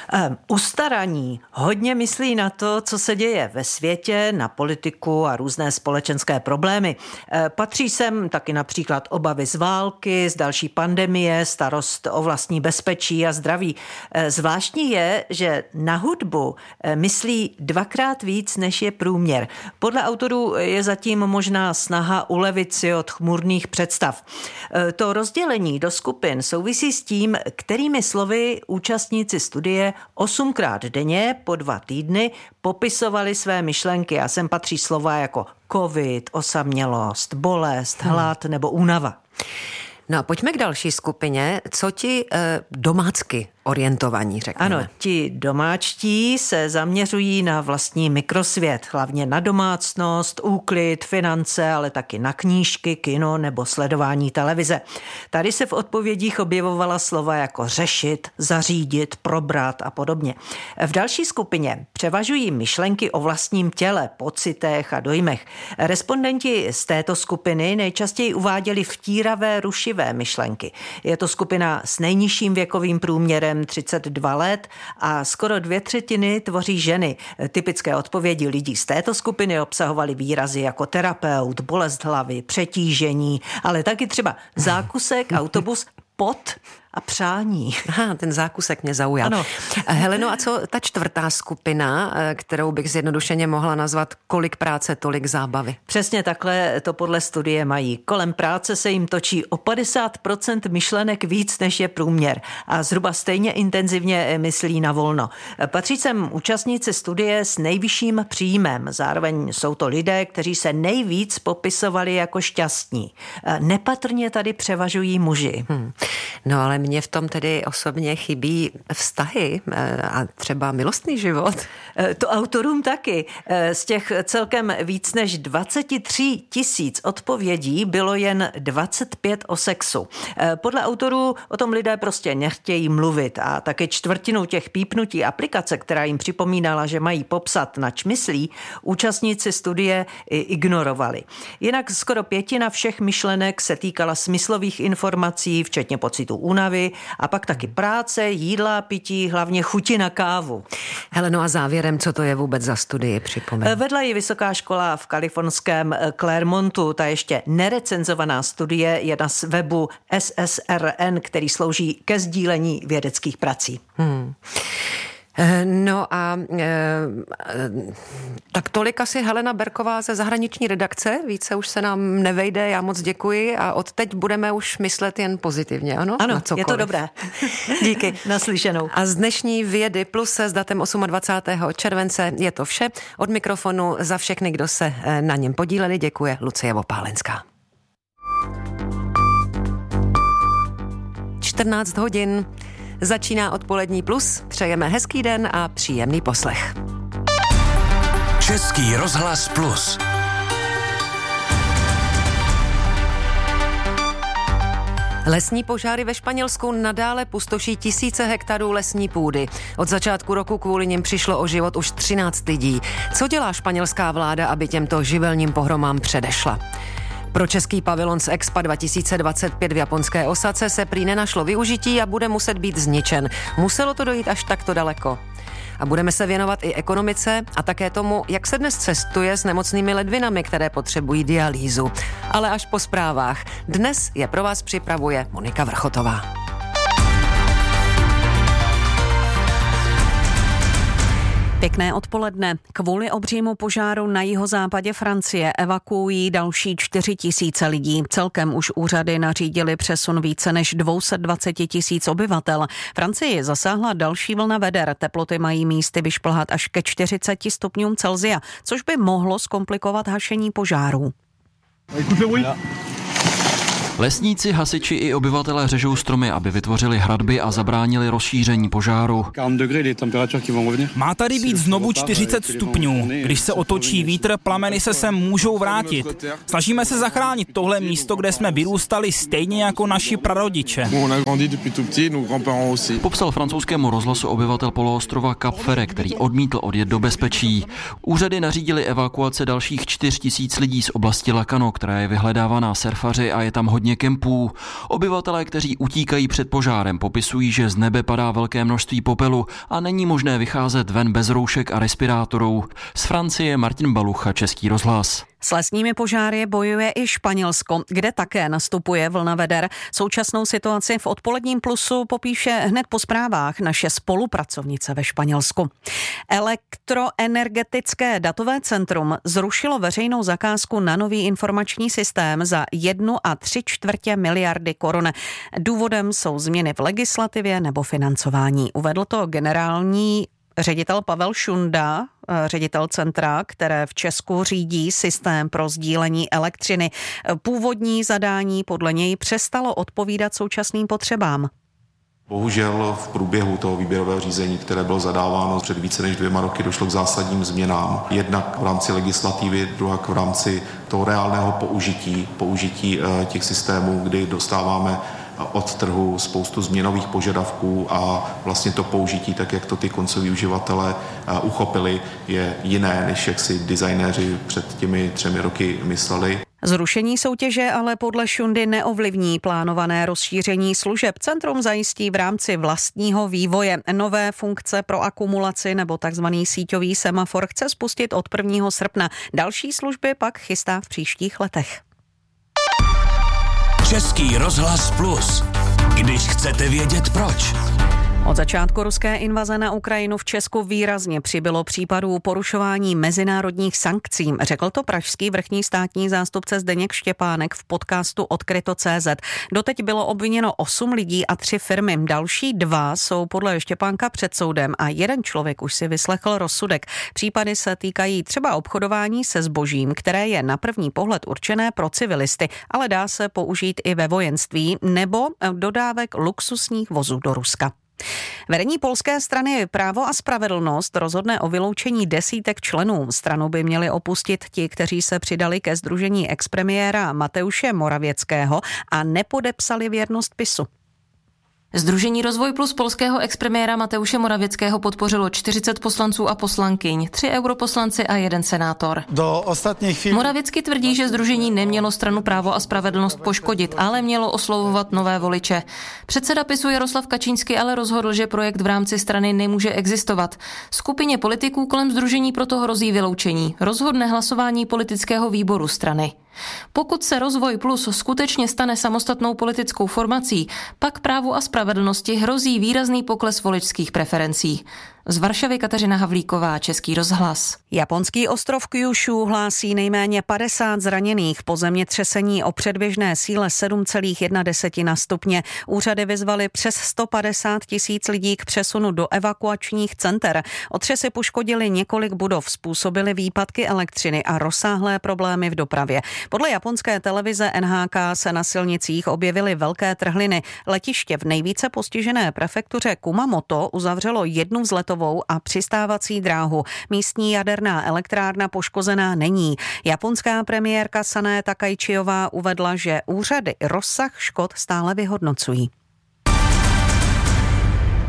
Ustaraní hodně myslí na to, co se děje ve světě, na politiku a různé společenské problémy. Patří sem taky například obavy z války, z další pandemie, starost o vlastní bezpečí a zdraví. Zvláštní je, že na hudbu myslí 2krát víc, než je průměr. Podle autorů je zatím možná snaha ulevit si od chmurných představ. To rozdělení do skupin souvisí s tím, kterými slovy účastníci studie 8krát denně po 2 týdny popisovali své myšlenky a sem patří slova jako covid, osamělost, bolest, hlad nebo únava.
No a pojďme k další skupině. Co ti domácky orientovaní, řekněme?
Ano, ti domáčtí se zaměřují na vlastní mikrosvět, hlavně na domácnost, úklid, finance, ale taky na knížky, kino nebo sledování televize. Tady se v odpovědích objevovala slova jako řešit, zařídit, probrat a podobně. V další skupině převažují myšlenky o vlastním těle, pocitech a dojmech. Respondenti z této skupiny nejčastěji uváděli vtíravé, rušivé myšlenky. Je to skupina s nejnižším věkovým průměrem 32 let a skoro 2/3 tvoří ženy. Typické odpovědi lidí z této skupiny obsahovaly výrazy jako terapeut, bolest hlavy, přetížení, ale taky třeba zákusek, autobus, pot a přání.
Aha, ten zákusek mě zaujal.
Ano.
Heleno, a co ta 4. skupina, kterou bych zjednodušeně mohla nazvat kolik práce, tolik zábavy?
Přesně takhle to podle studie mají. Kolem práce se jim točí o 50% myšlenek víc, než je průměr. A zhruba stejně intenzivně myslí na volno. Patří sem účastníci studie s nejvyšším příjmem. Zároveň jsou to lidé, kteří se nejvíc popisovali jako šťastní. Nepatrně tady převažují muži.
No ale mně v tom tedy osobně chybí vztahy a třeba milostný život.
To autorům taky. Z těch celkem víc než 23 000 odpovědí bylo jen 25 o sexu. Podle autorů o tom lidé prostě nechtějí mluvit a taky 1/4 těch pípnutí aplikace, která jim připomínala, že mají popsat, nač myslí, účastníci studie ignorovali. Jinak skoro 1/5 všech myšlenek se týkala smyslových informací, včetně pocitu únavy a pak taky práce, jídla, pití, hlavně chuti na kávu.
Heleno, a závěrem, co to je vůbec za studii, připomeň?
Vedla ji vysoká škola v kalifornském Claremontu. Ta ještě nerecenzovaná studie je na webu SSRN, který slouží ke sdílení vědeckých prací.
No a tak tolik asi Helena Berková ze zahraniční redakce. Více už se nám nevejde, já moc děkuji a od teď budeme už myslet jen pozitivně, ano?
Ano, je to dobré.
Díky.
Naslyšenou.
A z dnešní Vědy Plus s datem 28. července je to vše. Od mikrofonu za všechny, kdo se na něm podíleli, děkuje Lucie Opálenská. 14 hodin. Začíná Odpolední Plus. Přejeme hezký den a příjemný poslech.
Český rozhlas Plus.
Lesní požáry ve Španělsku nadále pustoší tisíce hektarů lesní půdy. Od začátku roku kvůli nim přišlo o život už 13 lidí. Co dělá španělská vláda, aby těmto živelním pohromám předešla? Pro český pavilon z Expa 2025 v japonské Osace se prý nenašlo využití a bude muset být zničen. Muselo to dojít až takto daleko. A budeme se věnovat i ekonomice a také tomu, jak se dnes cestuje s nemocnými ledvinami, které potřebují dialýzu. Ale až po zprávách. Dnes je pro vás připravuje Monika Vrchotová.
Pěkné odpoledne. Kvůli obřímu požáru na jihozápadě Francie evakuují další 4 000 lidí. Celkem už úřady nařídili přesun více než 220 000 obyvatel. Francii zasáhla další vlna veder. Teploty mají místy vyšplhat až ke 40 stupňům Celsia, což by mohlo zkomplikovat hašení požárů.
Lesníci, hasiči i obyvatelé řežou stromy, aby vytvořili hradby a zabránili rozšíření požáru.
Má tady být znovu 40 stupňů. Když se otočí vítr, plameny se sem můžou vrátit. Snažíme se zachránit tohle místo, kde jsme vyrůstali stejně jako naši prarodiče.
Popsal francouzskému rozhlasu obyvatel poloostrova Cap Ferret, který odmítl odjet do bezpečí. Úřady nařídili evakuace dalších 4 000 lidí z oblasti Lacano, která je vyhledávaná surfaři a je tam hodně kempů. Obyvatelé, kteří utíkají před požárem, popisují, že z nebe padá velké množství popelu a není možné vycházet ven bez roušek a respirátorů. Z Francie Martin Balucha, Český rozhlas.
S lesními požáry bojuje i Španělsko, kde také nastupuje vlna veder. Současnou situaci v odpoledním plusu popíše hned po zprávách naše spolupracovnice ve Španělsku. Elektroenergetické datové centrum zrušilo veřejnou zakázku na nový informační systém za 1,75 miliardy korun. Důvodem jsou změny v legislativě nebo financování. Uvedl to generální ředitel Pavel Šunda, ředitel centra, které v Česku řídí systém pro sdílení elektřiny. Původní zadání podle něj přestalo odpovídat současným potřebám.
Bohužel v průběhu toho výběrového řízení, které bylo zadáváno před více než 2 roky, došlo k zásadním změnám. Jednak v rámci legislativy, druhá v rámci toho reálného použití těch systémů, kdy dostáváme od trhu spoustu změnových požadavků a vlastně to použití, tak jak to ty koncoví uživatelé uchopili, je jiné, než jak si designéři před těmi 3 roky mysleli.
Zrušení soutěže ale podle Šundy neovlivní plánované rozšíření služeb. Centrum zajistí v rámci vlastního vývoje. Nové funkce pro akumulaci nebo takzvaný síťový semafor chce spustit od 1. srpna. Další služby pak chystá v příštích letech.
Český rozhlas Plus. Když chcete vědět proč.
Od začátku ruské invaze na Ukrajinu v Česku výrazně přibylo případů porušování mezinárodních sankcí. Řekl to pražský vrchní státní zástupce Zdeněk Štěpánek v podcastu Odkryto.cz. Doteď bylo obviněno 8 lidí a 3 firmy. Další 2 jsou podle Štěpánka před soudem a 1 člověk už si vyslechl rozsudek. Případy se týkají třeba obchodování se zbožím, které je na první pohled určené pro civilisty, ale dá se použít i ve vojenství, nebo dodávek luxusních vozů do Ruska. Vedení polské strany Právo a spravedlnost rozhodne o vyloučení desítek členů. Stranu by měli opustit ti, kteří se přidali ke sdružení expremiéra Mateuše Morawieckého a nepodepsali věrnost PiSu.
Sdružení Rozvoj plus polského expremiéra Mateuše Morawieckého podpořilo 40 poslanců a poslankyň, 3 europoslanci a 1 senátor. Morawiecký tvrdí, že sdružení nemělo stranu Právo a spravedlnost poškodit, ale mělo oslovovat nové voliče. Předseda PiSu Jaroslav Kačínský ale rozhodl, že projekt v rámci strany nemůže existovat. Skupině politiků kolem sdružení proto hrozí vyloučení. Rozhodne hlasování politického výboru strany. Pokud se Rozvoj plus skutečně stane samostatnou politickou formací, pak Právu a spravedlnosti hrozí výrazný pokles voličských preferencí. Z Varšavy Kateřina Havlíková, Český rozhlas.
Japonský ostrov Kyushu hlásí nejméně 50 zraněných po zemětřesení o předběžné síle 7,1 stupně. Úřady vyzvaly přes 150 000 lidí k přesunu do evakuačních center. Otřesy poškodily několik budov, způsobily výpadky elektřiny a rozsáhlé problémy v dopravě. Podle japonské televize NHK se na silnicích objevily velké trhliny. Letiště v nejvíce postižené prefektuře Kumamoto uzavřelo 1 vzletovou a přistávací dráhu. Místní jaderná elektrárna poškozená není. Japonská premiérka Sané Takaichiová uvedla, že úřady rozsah škod stále vyhodnocují.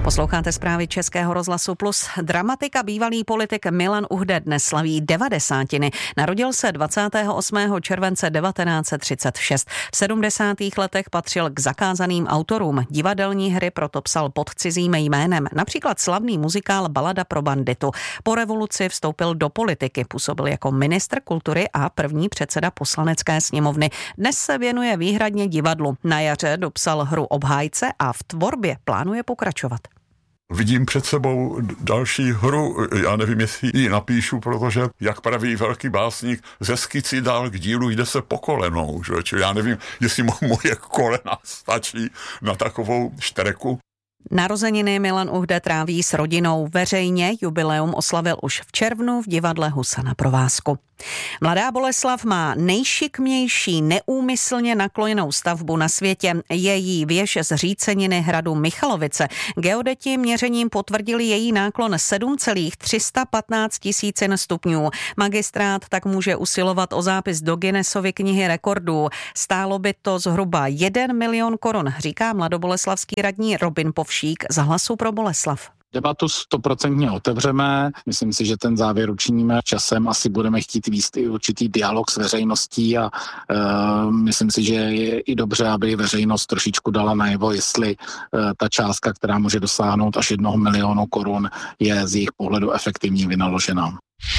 Posloucháte zprávy Českého rozhlasu Plus. Dramatik a bývalý politik Milan Uhde dnes slaví 90. Narodil se 28. července 1936. V 70. letech patřil k zakázaným autorům. Divadelní hry proto psal pod cizím jménem. Například slavný muzikál Balada pro banditu. Po revoluci vstoupil do politiky. Působil jako ministr kultury a první předseda Poslanecké sněmovny. Dnes se věnuje výhradně divadlu. Na jaře dopsal hru Obhájce a v tvorbě plánuje pokračovat.
Vidím před sebou další hru, já nevím, jestli ji napíšu, protože, jak praví velký básník, ze skici dál k dílu jde se po kolenou, že? Čili já nevím, jestli moje kolena stačí na takovou štreku.
Narozeniny Milan Uhde tráví s rodinou. Veřejně jubileum oslavil už v červnu v divadle Husa na Provázku. Mladá Boleslav má nejšikmější neúmyslně nakloněnou stavbu na světě. Její věž z říceniny hradu Michalovice. Geodeti měřením potvrdili její náklon 7,315 tisícin stupňů. Magistrát tak může usilovat o zápis do Guinnessovy knihy rekordů. Stálo by to zhruba 1 milion korun, říká mladoboleslavský radní Robin Povšík z Hlasu pro Boleslav.
Debatu 100% otevřeme. Myslím si, že ten závěr učiníme časem. Asi budeme chtít víc i určitý dialog s veřejností a myslím si, že je i dobře, aby veřejnost trošičku dala najevo, jestli ta částka, která může dosáhnout až 1 milionu korun, je z jejich pohledu efektivně vynaložená.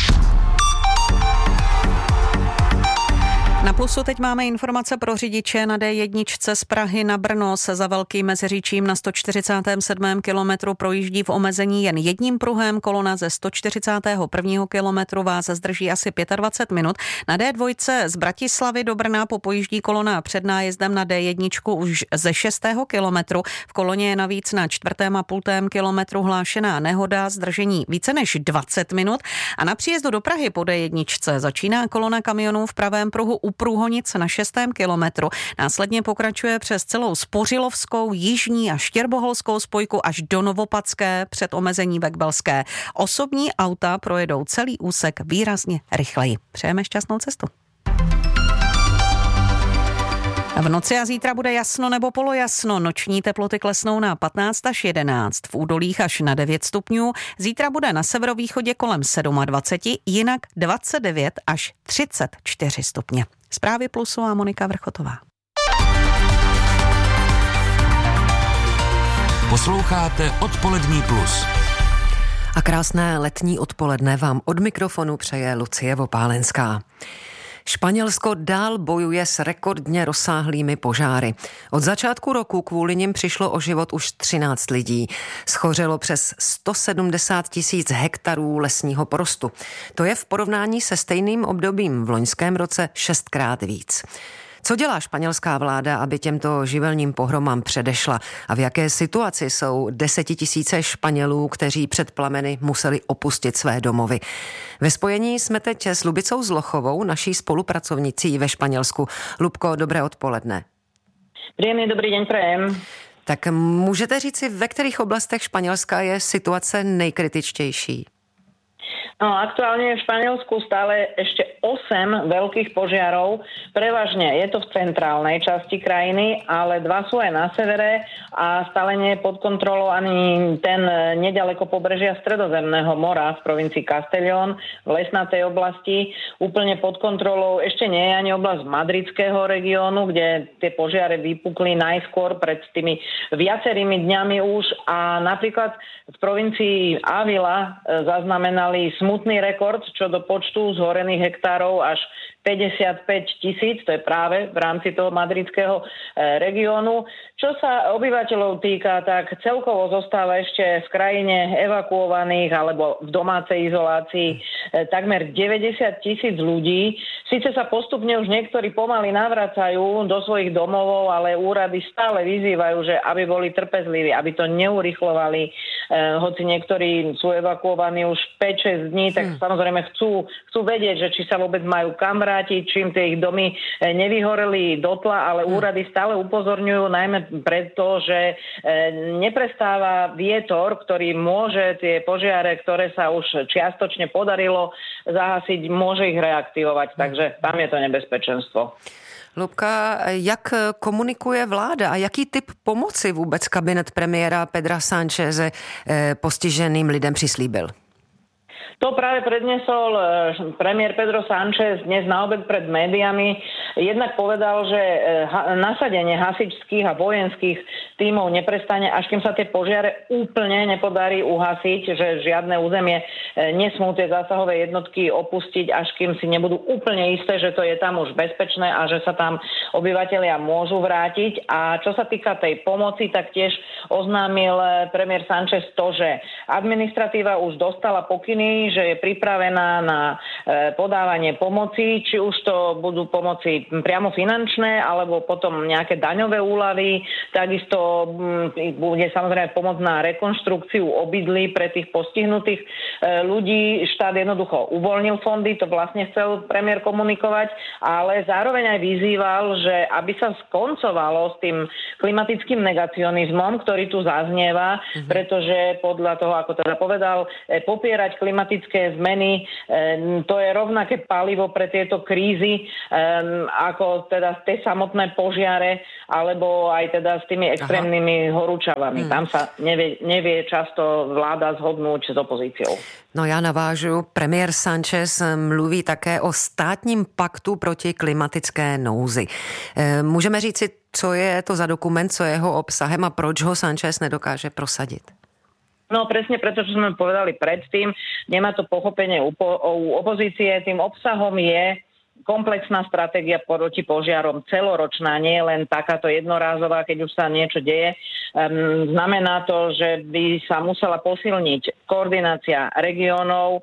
Na Plusu teď máme informace pro řidiče na D1 z Prahy na Brno. Se za Velkým Meziříčím na 147. kilometru projíždí v omezení jen jedním pruhem. Kolona ze 141. kilometru vás zdrží asi 25 minut. Na D2 z Bratislavy do Brna popojíždí kolona před nájezdem na D1 už ze 6. kilometru. V koloně je navíc na 4,5 kilometru hlášená nehoda, zdržení více než 20 minut. A na příjezdu do Prahy po D1 začíná kolona kamionů v pravém pruhu u Průhonic na 6. kilometru. Následně pokračuje přes celou Spořilovskou, Jižní a Štěrboholskou spojku až do Novopadské před omezení Bekbelské. Osobní auta projedou celý úsek výrazně rychleji. Přejeme šťastnou cestu. V noci a zítra bude jasno nebo polojasno. Noční teploty klesnou na 15 až 11, v údolích až na 9 stupňů. Zítra bude na severovýchodě kolem 27, jinak 29 až 34 stupně. Zprávy Plusu a Monika Vrchotová.
Posloucháte Odpolední Plus.
A krásné letní odpoledne vám od mikrofonu přeje Lucie Vopálenská. Španělsko dál bojuje s rekordně rozsáhlými požáry. Od začátku roku kvůli nim přišlo o život už 13 lidí. Schořelo přes 170 000 hektarů lesního porostu. To je v porovnání se stejným obdobím v loňském roce 6krát víc. Co dělá španělská vláda, aby těmto živelním pohromám předešla? A v jaké situaci jsou 10 000 Španělů, kteří před plameny museli opustit své domovy? Ve spojení jsme teď s Lubicou Zlochovou, naší spolupracovnicí ve Španělsku. Lubko, dobré odpoledne.
Příjemný dobrý den, prajem.
Tak můžete říci, ve kterých oblastech Španělska je situace nejkritičtější?
No, aktuálne v Španielsku stále ešte 8 veľkých požiarov. Prevažne je to v centrálnej časti krajiny, ale 2 sú aj na severe a stále nie je pod kontrolou ani ten nedaleko pobrežia Stredozemného mora v provincii Castellón, v lesnatej oblasti. Úplne pod kontrolou ešte nie je ani oblasť madridského regiónu, kde tie požiare vypukli najskôr pred tými viacerými dňami už a napríklad v provincii Ávila zaznamenali smutný rekord čo do počtu zhorených hektárov až 55 000, to je práve v rámci toho madridského regiónu. Čo sa obyvateľov týka, tak celkovo zostáva ešte v krajine evakuovaných alebo v domácej izolácii takmer 90 000 ľudí. Sice sa postupne už niektorí pomaly navracajú do svojich domovov, ale úrady stále vyzývajú, že aby boli trpezliví, aby to neurychlovali. Hoci niektorí sú evakuovaní už 5-6 dní, tak samozrejme chcú vedieť, že či sa vôbec majú kam vrátiť, čím tie ich domy nevyhoreli dotla, ale úrady stále upozorňujú najmä preto, že neprestáva vietor, ktorý môže tie požiare, ktoré sa už čiastočne podarilo zahasiť, môže ich reaktivovať, takže tam je to nebezpečenstvo.
Lubka, jak komunikuje vláda a jaký typ pomoci vůbec kabinet premiéra Pedra Sáncheze postiženým lidem přislíbil?
To práve predniesol premiér Pedro Sánchez dnes na obed pred médiami. Jednak povedal, že nasadenie hasičských a vojenských tímov neprestane, až kým sa tie požiare úplne nepodarí uhasiť, že žiadne územie nesmú tie zásahové jednotky opustiť, až kým si nebudú úplne isté, že to je tam už bezpečné a že sa tam obyvatelia môžu vrátiť. A čo sa týka tej pomoci, tak tiež oznámil premiér Sánchez to, že administratíva už dostala pokyny, že je pripravená na podávanie pomoci, či už to budú pomoci priamo finančné, alebo potom nejaké daňové úľavy. Takisto bude samozrejme pomoc na rekonštrukciu obydlí pre tých postihnutých ľudí. Štát jednoducho uvoľnil fondy, to vlastne chcel premiér komunikovať, ale zároveň aj vyzýval, že aby sa skoncovalo s tým klimatickým negacionizmom, ktorý tu zaznieva, pretože podľa toho, ako teda povedal, popierať klimatické zmeny, to je rovnaké palivo pre tieto krízy, ako teda tie samotné požiare, alebo aj teda s tými extrémnymi horúčavami. Tam sa nevie často vláda zhodnúť s opozíciou.
No já navážu. Premiér Sánchez mluví také o státním paktu proti klimatické nouzi. Můžeme říci, co je to za dokument, co je jeho obsahem a proč ho Sánchez nedokáže prosadit?
No presne preto, čo sme povedali predtým, nemá to pochopenie u opozície, tým obsahom je komplexná stratégia proti požiarom, celoročná, nie len takáto jednorázová, keď už sa niečo deje. Znamená to, že by sa musela posilniť koordinácia regiónov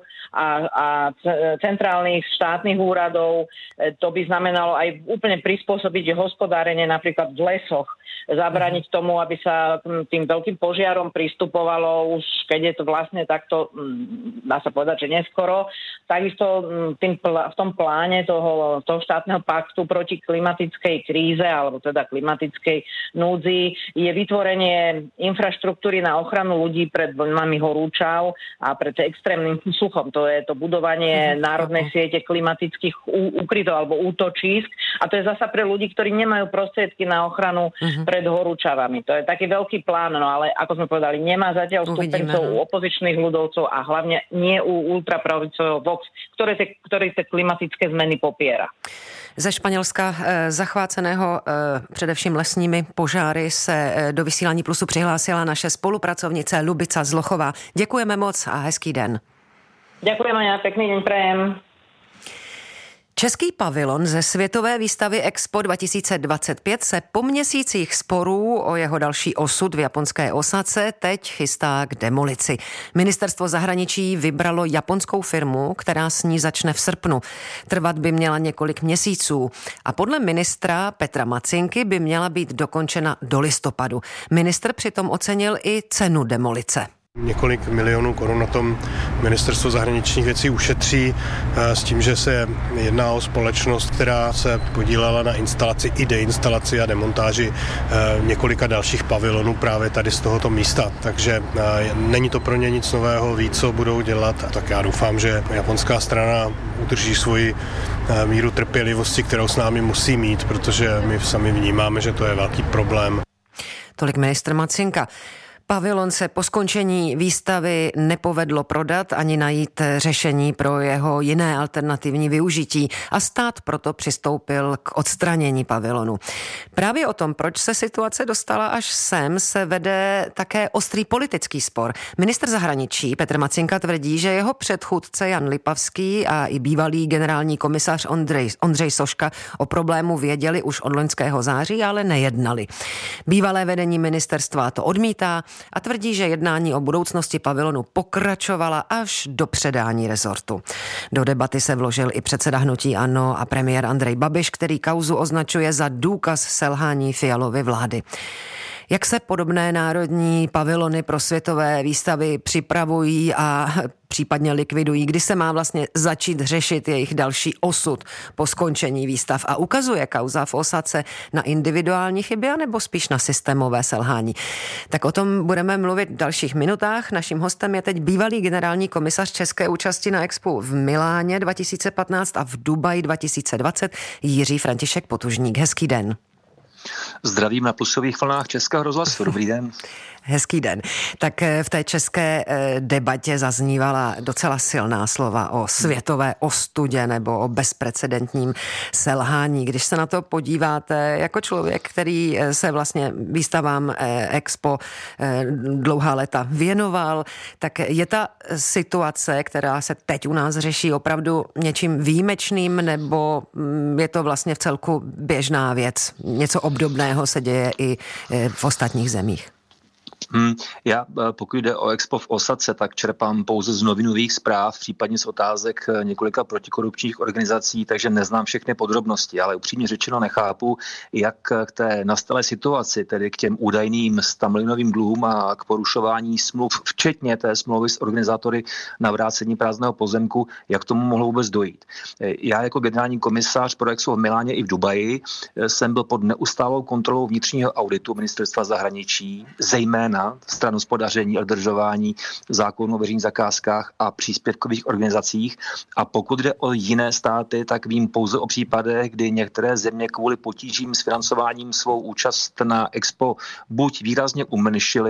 a centrálnych štátnych úradov. To by znamenalo aj úplne prispôsobiť hospodárenie napríklad v lesoch, zabrániť tomu, aby sa tým veľkým požiarom pristupovalo už, keď je to vlastne takto, dá sa povedať, že neskoro. Takisto v tom pláne toho štátneho paktu proti klimatickej kríze, alebo teda klimatickej núdzi, je vytvorenie infraštruktúry na ochranu ľudí pred vlnami horúčav a pred extrémnym suchom. To je to budovanie národnej siete klimatických ukrytov alebo útočísk. A to je zasa pre ľudí, ktorí nemajú prostriedky na ochranu pred horúčavami. To je taký veľký plán, no ale ako sme povedali, nemá zatiaľ stupencov u opozičných ľudovcov a hlavne nie u ultrapravicového Vox, ktorý tie klimatické zmeny popiera.
Ze Španělska zachváceného především lesními požáry se do Vysílání Plusu přihlásila naše spolupracovnice Lubica Zlochová. Děkujeme moc a hezký den.
Ďakujeme, ja pekný deň prajem.
Český pavilon ze světové výstavy Expo 2025 se po měsících sporů o jeho další osud v japonské Osace teď chystá k demolici. Ministerstvo zahraničí vybralo japonskou firmu, která s ní začne v srpnu. Trvat by měla několik měsíců a podle ministra Petra Macinky by měla být dokončena do listopadu. Ministr přitom ocenil i cenu demolice.
Několik milionů korun na tom ministerstvo zahraničních věcí ušetří s tím, že se jedná o společnost, která se podílela na instalaci i deinstalaci a demontáži několika dalších pavilonů právě tady z tohoto místa. Takže není to pro ně nic nového, ví, co budou dělat. Tak já doufám, že japonská strana udrží svoji míru trpělivosti, kterou s námi musí mít, protože my sami vnímáme, že to je velký problém.
Tolik ministr Macinka. Pavilon se po skončení výstavy nepovedlo prodat ani najít řešení pro jeho jiné alternativní využití a stát proto přistoupil k odstranění pavilonu. Právě o tom, proč se situace dostala až sem, se vede také ostrý politický spor. Ministr zahraničí Petr Macinka tvrdí, že jeho předchůdce Jan Lipavský a i bývalý generální komisař Ondřej Soška o problému věděli už od loňského září, ale nejednali. Bývalé vedení ministerstva to odmítá a tvrdí, že jednání o budoucnosti pavilonu pokračovala až do předání rezortu. Do debaty se vložil i předseda hnutí ANO a premiér Andrej Babiš, který kauzu označuje za důkaz selhání Fialovy vlády. Jak se podobné národní pavilony pro světové výstavy připravují a případně likvidují, kdy se má vlastně začít řešit jejich další osud po skončení výstav a ukazuje kauza v Osace na individuální chyby anebo spíš na systémové selhání? Tak o tom budeme mluvit v dalších minutách. Naším hostem je teď bývalý generální komisař české účasti na Expu v Miláně 2015 a v Dubaji 2020 Jiří František Potužník. Hezký den.
Zdravím na plusových vlnách Českého rozhlasu. Dobrý den.
Hezký den. Tak v té české debatě zaznívala docela silná slova o světové ostudě nebo o bezprecedentním selhání. Když se na to podíváte jako člověk, který se vlastně výstavám Expo dlouhá léta věnoval, tak je ta situace, která se teď u nás řeší, opravdu něčím výjimečným, nebo je to vlastně v celku běžná věc? Něco obdobného se děje i v ostatních zemích.
Já, pokud jde o Expo v Osace, tak čerpám pouze z novinových zpráv, případně z otázek několika protikorupčních organizací, takže neznám všechny podrobnosti, ale upřímně řečeno nechápu, jak k té nastalé situaci, tedy k těm údajným 100 milionovým dluhům a k porušování smluv, včetně té smlouvy s organizátory na vrácení prázdného pozemku, jak tomu mohlo vůbec dojít. Já jako generální komisař pro Expo v Miláně i v Dubaji jsem byl pod neustálou kontrolou vnitřního auditu Ministerstva zahraničí, zejména stran hospodaření a dodržování zákonů o veřejných zakázkách a příspěvkových organizacích. A pokud jde o jiné státy, tak vím pouze o případech, kdy některé země kvůli potížím s financováním svou účast na Expo buď výrazně umenšily,